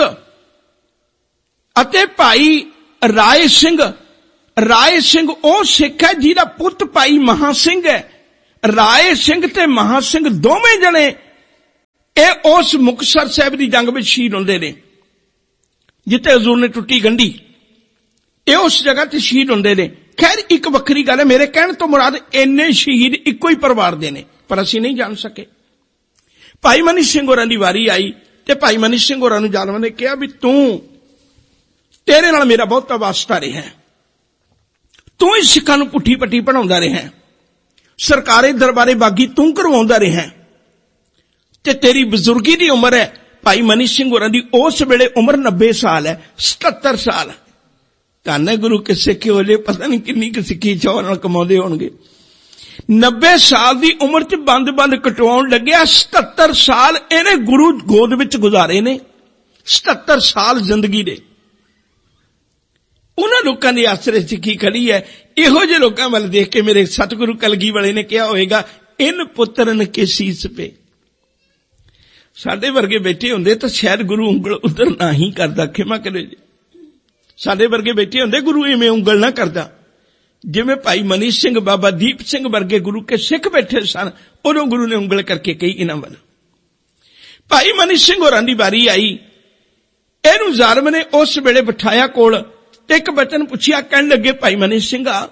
ਅਤੇ ਭਾਈ ਰਾਏ ਸਿੰਘ, ਰਾਏ ਸਿੰਘ ਉਹ ਸਿੱਖ ਹੈ ਜਿਹਦਾ ਪੁੱਤ ਭਾਈ ਮਹਾਂ ਸਿੰਘ ਹੈ। ਰਾਏ ਸਿੰਘ ਤੇ ਮਹਾਂ ਸਿੰਘ ਦੋਵੇਂ ਜਣੇ ਇਹ ਉਸ ਮੁਕਤਸਰ ਸਾਹਿਬ ਦੀ ਜੰਗ ਵਿੱਚ ਸ਼ਹੀਦ ਹੁੰਦੇ ਨੇ ਜਿੱਥੇ ਹਜ਼ੂਰ ਨੇ ਟੁੱਟੀ ਗੰਢੀ। ਇਹ ਉਸ ਜਗ੍ਹਾ ਤੇ ਸ਼ਹੀਦ ਹੁੰਦੇ ਨੇ। ਖੈਰ ਇੱਕ ਵੱਖਰੀ ਗੱਲ ਹੈ, ਮੇਰੇ ਕਹਿਣ ਤੋਂ ਮੁਰਾਦ ਇੰਨੇ ਸ਼ਹੀਦ ਇੱਕੋ ਹੀ ਪਰਿਵਾਰ ਦੇ ਨੇ, ਪਰ ਅਸੀਂ ਨਹੀਂ ਜਾਣ ਸਕੇ। ਭਾਈ ਮਨੀ ਸਿੰਘ ਹੋਰਾਂ ਦੀ ਵਾਰੀ ਆਈ ਤੇ ਭਾਈ ਮਨੀ ਸਿੰਘ ਹੋਰਾਂ ਨੂੰ ਜ਼ਾਲਮਾਂ ਨੇ ਕਿਹਾ ਵੀ ਤੂੰ, ਤੇਰੇ ਨਾਲ ਮੇਰਾ ਬਹੁਤਾ ਵਾਸਤਾ ਰਿਹਾ, ਤੂੰ ਹੀ ਸਿੱਖਾਂ ਨੂੰ ਪੁੱਠੀ ਪੱਟੀ ਪੜਾਉਂਦਾ ਰਿਹਾ, ਸਰਕਾਰੀ ਦਰਬਾਰੇ ਬਾਗੀ ਤੂੰ ਕਰਵਾਉਂਦਾ ਰਿਹਾ ਤੇ ਤੇਰੀ ਬਜ਼ੁਰਗੀ ਦੀ ਉਮਰ ਹੈ। ਭਾਈ ਮਨੀ ਸਿੰਘ ਹੋਰਾਂ ਦੀ ਉਸ ਵੇਲੇ ਉਮਰ ਨੱਬੇ ਸਾਲ ਹੈ, ਸਤੱਤਰ ਸਾਲ। ਧੰਨ ਹੈ ਗੁਰੂ ਕੇ ਸਿੱਖੇ ਹੋਲੇ, ਪਤਾ ਨਹੀਂ ਕਿੰਨੀ ਕੁ ਸਿੱਖੀ ਚੌ ਨਾਲ ਕਮਾਉਂਦੇ ਹੋਣਗੇ। ਨੱਬੇ ਸਾਲ ਦੀ ਉਮਰ ਚ ਬੰਦ ਬੰਦ ਕਟਵਾਉਣ ਲੱਗਿਆ। ਸਤੱਤਰ ਸਾਲ ਇਹਨੇ ਗੁਰੂ ਗੋਦ ਵਿੱਚ ਗੁਜ਼ਾਰੇ ਨੇ, ਸਤੱਤਰ ਸਾਲ ਜ਼ਿੰਦਗੀ ਦੇ। ਉਹਨਾਂ ਲੋਕਾਂ ਦੇ ਆਸਰੇ ਸਿੱਖੀ ਖੜੀ ਹੈ। ਇਹੋ ਜਿਹੇ ਲੋਕਾਂ ਵੱਲ ਦੇਖ ਕੇ ਮੇਰੇ ਸਤਿਗੁਰੂ ਕਲਗੀ ਵਾਲੇ ਨੇ ਕਿਹਾ ਹੋਵੇਗਾ, ਇਨ ਪੁੱਤਰਨ ਕੇ ਸੀਸ ਪੇ। ਸਾਡੇ ਵਰਗੇ ਬੈਠੇ ਹੁੰਦੇ ਤਾਂ ਸ਼ਾਇਦ ਗੁਰੂ ਉਂਗਲ ਉਧਰ ਨਾ ਹੀ ਕਰਦਾ। ਖਿਮਾ ਕਰੇ ਜੀ, ਸਾਡੇ ਵਰਗੇ ਬੈਠੇ ਹੁੰਦੇ ਗੁਰੂ ਇਵੇਂ ਉਂਗਲ ਨਾ ਕਰਦਾ। ਜਿਵੇਂ ਭਾਈ ਮਨੀ ਸਿੰਘ, ਬਾਬਾ ਦੀਪ ਸਿੰਘ ਵਰਗੇ ਗੁਰੂ ਕੇ ਸਿੱਖ ਬੈਠੇ ਸਨ, ਉਦੋਂ ਗੁਰੂ ਨੇ ਉਂਗਲ ਕਰਕੇ ਕਹੀ ਇਹਨਾਂ ਵੱਲ। ਭਾਈ ਮਨੀ ਸਿੰਘ ਹੋਰਾਂ ਦੀ ਵਾਰੀ ਆਈ। ਇਹਨੂੰ ਜ਼ਾਲਮ ਨੇ ਉਸ ਵੇਲੇ ਬਿਠਾਇਆ ਕੋਲ ਤੇ ਇੱਕ ਬਚਨ ਪੁੱਛਿਆ। ਕਹਿਣ ਲੱਗੇ, ਭਾਈ ਮਨੀ ਸਿੰਘਾ,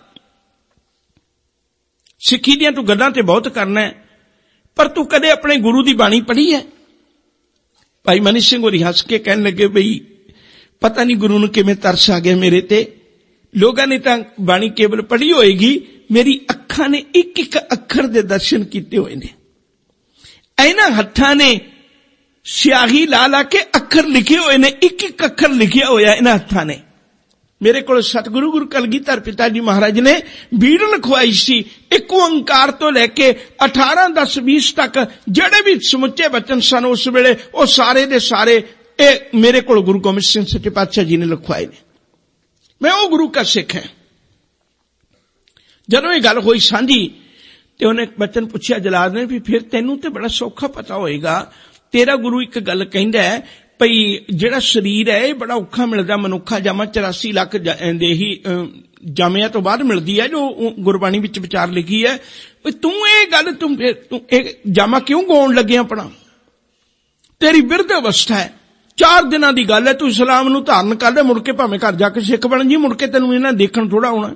ਸਿੱਖੀ ਦੀਆਂ ਤੂੰ ਗੱਲਾਂ ਤੇ ਬਹੁਤ ਕਰਨਾ ਹੈ, ਪਰ ਤੂੰ ਕਦੇ ਆਪਣੇ ਗੁਰੂ ਦੀ ਬਾਣੀ ਪੜ੍ਹੀ ਹੈ? ਭਾਈ ਮਨੀ ਸਿੰਘ ਹੋਰੀ ਹੱਸ ਕੇ ਕਹਿਣ ਲੱਗੇ, ਬਈ ਪਤਾ ਨਹੀਂ ਗੁਰੂ ਨੂੰ ਕਿਵੇਂ ਤਰਸ ਆ ਗਿਆ ਮੇਰੇ ਤੇ। ਲੋਕਾਂ ਨੇ ਤਾਂ ਬਾਣੀ ਕੇਵਲ ਪੜ੍ਹੀ ਹੋਏਗੀ, ਮੇਰੀ ਅੱਖਾਂ ਨੇ ਇੱਕ ਇੱਕ ਅੱਖਰ ਦੇ ਦਰਸ਼ਨ ਕੀਤੇ ਹੋਏ ਨੇ। ਇਹਨਾਂ ਹੱਥਾਂ ਨੇ ਸਿਆਹੀ ਲਾ ਲਾ ਕੇ ਅੱਖਰ ਲਿਖੇ ਹੋਏ ਨੇ, ਇੱਕ ਇੱਕ ਅੱਖਰ ਲਿਖਿਆ ਹੋਇਆ ਇਹਨਾਂ ਹੱਥਾਂ ਨੇ। ਮੇਰੇ ਕੋਲ ਸਤਿਗੁਰੂ ਗੁਰੂ ਕਲਗੀਧਰ ਪਿਤਾ ਜੀ ਮਹਾਰਾਜ ਨੇ ਬੀੜ ਲਿਖਵਾਈ ਸੀ। ਇੱਕ ਓੰਕਾਰ ਤੋਂ ਲੈ ਕੇ ਅਠਾਰਾਂ ਦਸ ਵੀਸ ਤੱਕ ਜਿਹੜੇ ਵੀ ਸਮੁੱਚੇ ਬਚਨ ਸਨ ਉਸ ਵੇਲੇ, ਉਹ ਸਾਰੇ ਦੇ ਸਾਰੇ ਇਹ ਮੇਰੇ ਕੋਲ ਗੁਰੂ ਗੋਬਿੰਦ ਸਿੰਘ ਸੱਚੇ ਪਾਤਸ਼ਾਹ ਜੀ ਨੇ ਲਿਖਵਾਏ ਨੇ। ਮੈਂ ਉਹ ਗੁਰੂ ਕਾ ਸਿੱਖ ਹੈ। ਜਦੋਂ ਇਹ ਗੱਲ ਹੋਈ ਸਾਂਝੀ ਤੇ ਉਹਨੇ ਬਚਨ ਪੁੱਛਿਆ ਜਲਾਦ ਨੇ, ਵੀ ਫਿਰ ਤੈਨੂੰ ਤੇ ਬੜਾ ਸੌਖਾ ਪਤਾ ਹੋਏਗਾ, ਤੇਰਾ ਗੁਰੂ ਇੱਕ ਗੱਲ ਕਹਿੰਦਾ ਹੈ ਭਈ ਜਿਹੜਾ ਸਰੀਰ ਹੈ ਇਹ ਬੜਾ ਔਖਾ ਮਿਲਦਾ, ਮਨੁੱਖਾ ਜਾਮਾ ਚੁਰਾਸੀ ਲੱਖ ਦੇ ਹੀ ਜਾਮਿਆਂ ਤੋਂ ਬਾਅਦ ਮਿਲਦੀ ਹੈ, ਜੋ ਗੁਰਬਾਣੀ ਵਿੱਚ ਵਿਚਾਰ ਲਿਖੀ ਹੈ। ਤੂੰ ਇਹ ਗੱਲ ਤੂੰ ਤੂੰ ਇਹ ਜਾਮਾ ਕਿਉਂ ਗਾਉਣ ਲੱਗੇ? ਆਪਣਾ ਤੇਰੀ ਬਿਰਧ ਅਵਸਥਾ ਹੈ, ਚਾਰ ਦਿਨਾਂ ਦੀ ਗੱਲ ਹੈ, ਤੂੰ ਇਸਲਾਮ ਨੂੰ ਧਾਰਨ ਕਰ ਲੈ, ਮੁੜ ਕੇ ਭਾਵੇਂ ਘਰ ਜਾ ਕੇ ਸਿੱਖ ਬਣ ਜੀ, ਮੁੜ ਕੇ ਤੈਨੂੰ ਇਹਨਾਂ ਦੇਖਣ ਥੋੜਾ ਆਉਣਾ।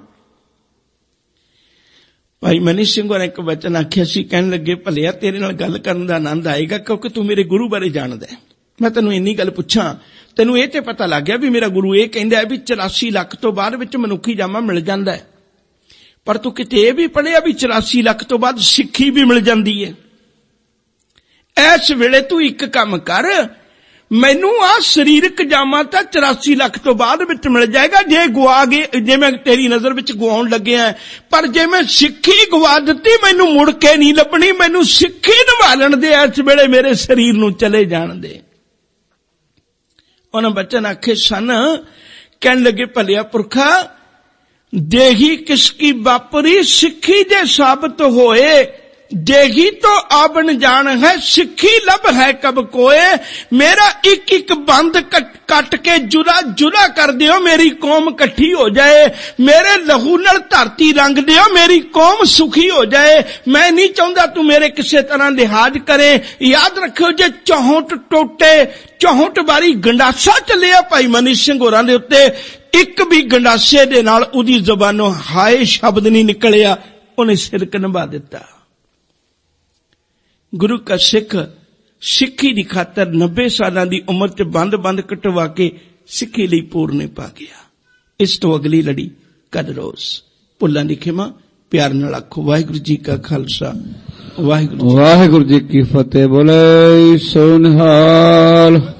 ਭਾਈ ਮਨੀ ਸਿੰਘ ਹੋਰਾਂ ਇੱਕ ਵਚਨ ਆਖਿਆ ਸੀ। ਕਹਿਣ ਲੱਗੇ, ਭਲਿਆ ਤੇਰੇ ਨਾਲ ਗੱਲ ਕਰਨ ਦਾ ਆਨੰਦ ਆਏਗਾ ਕਿਉਂਕਿ ਤੂੰ ਮੇਰੇ ਗੁਰੂ ਬਾਰੇ ਜਾਣਦਾ ਹੈ। ਮੈਂ ਤੈਨੂੰ ਇੰਨੀ ਗੱਲ ਪੁੱਛਾਂ, ਤੈਨੂੰ ਇਹ ਤੇ ਪਤਾ ਲੱਗ ਗਿਆ ਵੀ ਮੇਰਾ ਗੁਰੂ ਇਹ ਕਹਿੰਦਾ ਹੈ ਵੀ ਚੁਰਾਸੀ ਲੱਖ ਤੋਂ ਬਾਅਦ ਵਿੱਚ ਮਨੁੱਖੀ ਜਾਮਾ ਮਿਲ ਜਾਂਦਾ ਹੈ, ਪਰ ਤੂੰ ਕਿਤੇ ਇਹ ਵੀ ਪੜ੍ਹਿਆ ਵੀ ਚੁਰਾਸੀ ਲੱਖ ਤੋਂ ਬਾਅਦ ਸਿੱਖੀ ਵੀ ਮਿਲ ਜਾਂਦੀ ਹੈ? ਇਸ ਵੇਲੇ ਤੂੰ ਇੱਕ ਕੰਮ ਕਰ, ਮੈਨੂੰ ਆ ਸਰੀਰਕ ਜਾਮਾ ਤਾਂ ਚੁਰਾਸੀ ਲੱਖ ਤੋਂ ਬਾਅਦ ਵਿੱਚ ਮਿਲ ਜਾਏਗਾ ਜੇ ਗਵਾ ਗਏ, ਜੇ ਮੈਂ ਤੇਰੀ ਨਜ਼ਰ ਵਿੱਚ ਗਵਾਉਣ ਲੱਗਿਆ, ਪਰ ਜੇ ਮੈਂ ਸਿੱਖੀ ਗਵਾ ਦਿੱਤੀ ਮੈਨੂੰ ਮੁੜ ਕੇ ਨਹੀਂ ਲੱਭਣੀ। ਮੈਨੂੰ ਸਿੱਖੀ ਨਿਭਾਲਣ ਦੇ ਇਸ ਵੇਲੇ ਮੇਰੇ ਸਰੀਰ ਨੂੰ ਚਲੇ ਜਾਣ ਦੇ। ਉਹਨਾਂ ਬਚਨ ਆਖੇ ਸਨ। ਕਹਿਣ ਲੱਗੇ, ਭਲਿਆ ਪੁਰਖਾ, ਦੇਹੀ ਕਿਸਕੀ ਵਾਪਰੀ, ਸਿੱਖੀ ਜੇ ਸਾਬਤ ਹੋਏ, ਦੇਗੀ ਤੋਂ ਆਬਨ ਜਾਣ ਹੈ, ਸਿੱਖੀ ਲੱਭ ਹੈ ਕਬ ਕੋਏ। ਮੇਰਾ ਇੱਕ ਇੱਕ ਬੰਦ ਕੱਟ ਕੇ ਜੁਦਾ ਜੁਦਾ ਕਰ ਦਿਓ, ਮੇਰੀ ਕੌਮ ਇਕੱਠੀ ਹੋ ਜਾਏ। ਮੇਰੇ ਲਹੂ ਨਾਲ ਧਰਤੀ ਰੰਗ ਦਿਓ, ਮੇਰੀ ਕੌਮ ਸੁਖੀ ਹੋ ਜਾਏ। ਮੈਂ ਨਹੀਂ ਚਾਹੁੰਦਾ ਤੂੰ ਮੇਰੇ ਕਿਸੇ ਤਰ੍ਹਾਂ ਲਿਹਾਜ਼ ਕਰੇ। ਯਾਦ ਰੱਖਿਓ, ਜੇ ਚੌਂਹਠ ਟੋਟੇ ਚੌਂਹਠ ਵਾਰੀ ਗੰਡਾਸਾ ਚੱਲਿਆ ਭਾਈ ਮਨੀ ਸਿੰਘ ਹੋਰਾਂ ਦੇ ਉੱਤੇ, ਇੱਕ ਵੀ ਗੰਡਾਸੇ ਦੇ ਨਾਲ ਉਹਦੀ ਜ਼ੁਬਾਨੋਂ ਹਾਏ ਸ਼ਬਦ ਨਹੀਂ ਨਿਕਲਿਆ, ਉਹਨੇ ਸਿਰਕ ਨਿਭਾ ਦਿੱਤਾ। ਗੁਰੂ ਕਾ ਸਿੱਖ ਸਿੱਖੀ ਦੀ ਖਾਤਰ ਨੱਬੇ ਸਾਲਾਂ ਦੀ ਉਮਰ ਚ ਬੰਦ ਬੰਦ ਕਟਵਾ ਕੇ ਸਿੱਖੀ ਲਈ ਪੂਰਨੇ ਪਾ ਗਿਆ। ਇਸ ਤੋਂ ਅਗਲੀ ਲੜੀ ਕਦ ਰੋਜ਼। ਭੁੱਲਾਂ ਦੀ ਖਿਮਾ, ਪਿਆਰ ਨਾਲ ਆਖੋ ਵਾਹਿਗੁਰੂ ਜੀ ਕਾ ਖਾਲਸਾ, ਵਾਹਿਗੁਰੂ ਵਾਹਿਗੁਰੂ ਜੀ ਕੀ ਫਤਿਹ। ਬੋਲੇ ਸੋ ਨਿਹਾਲ।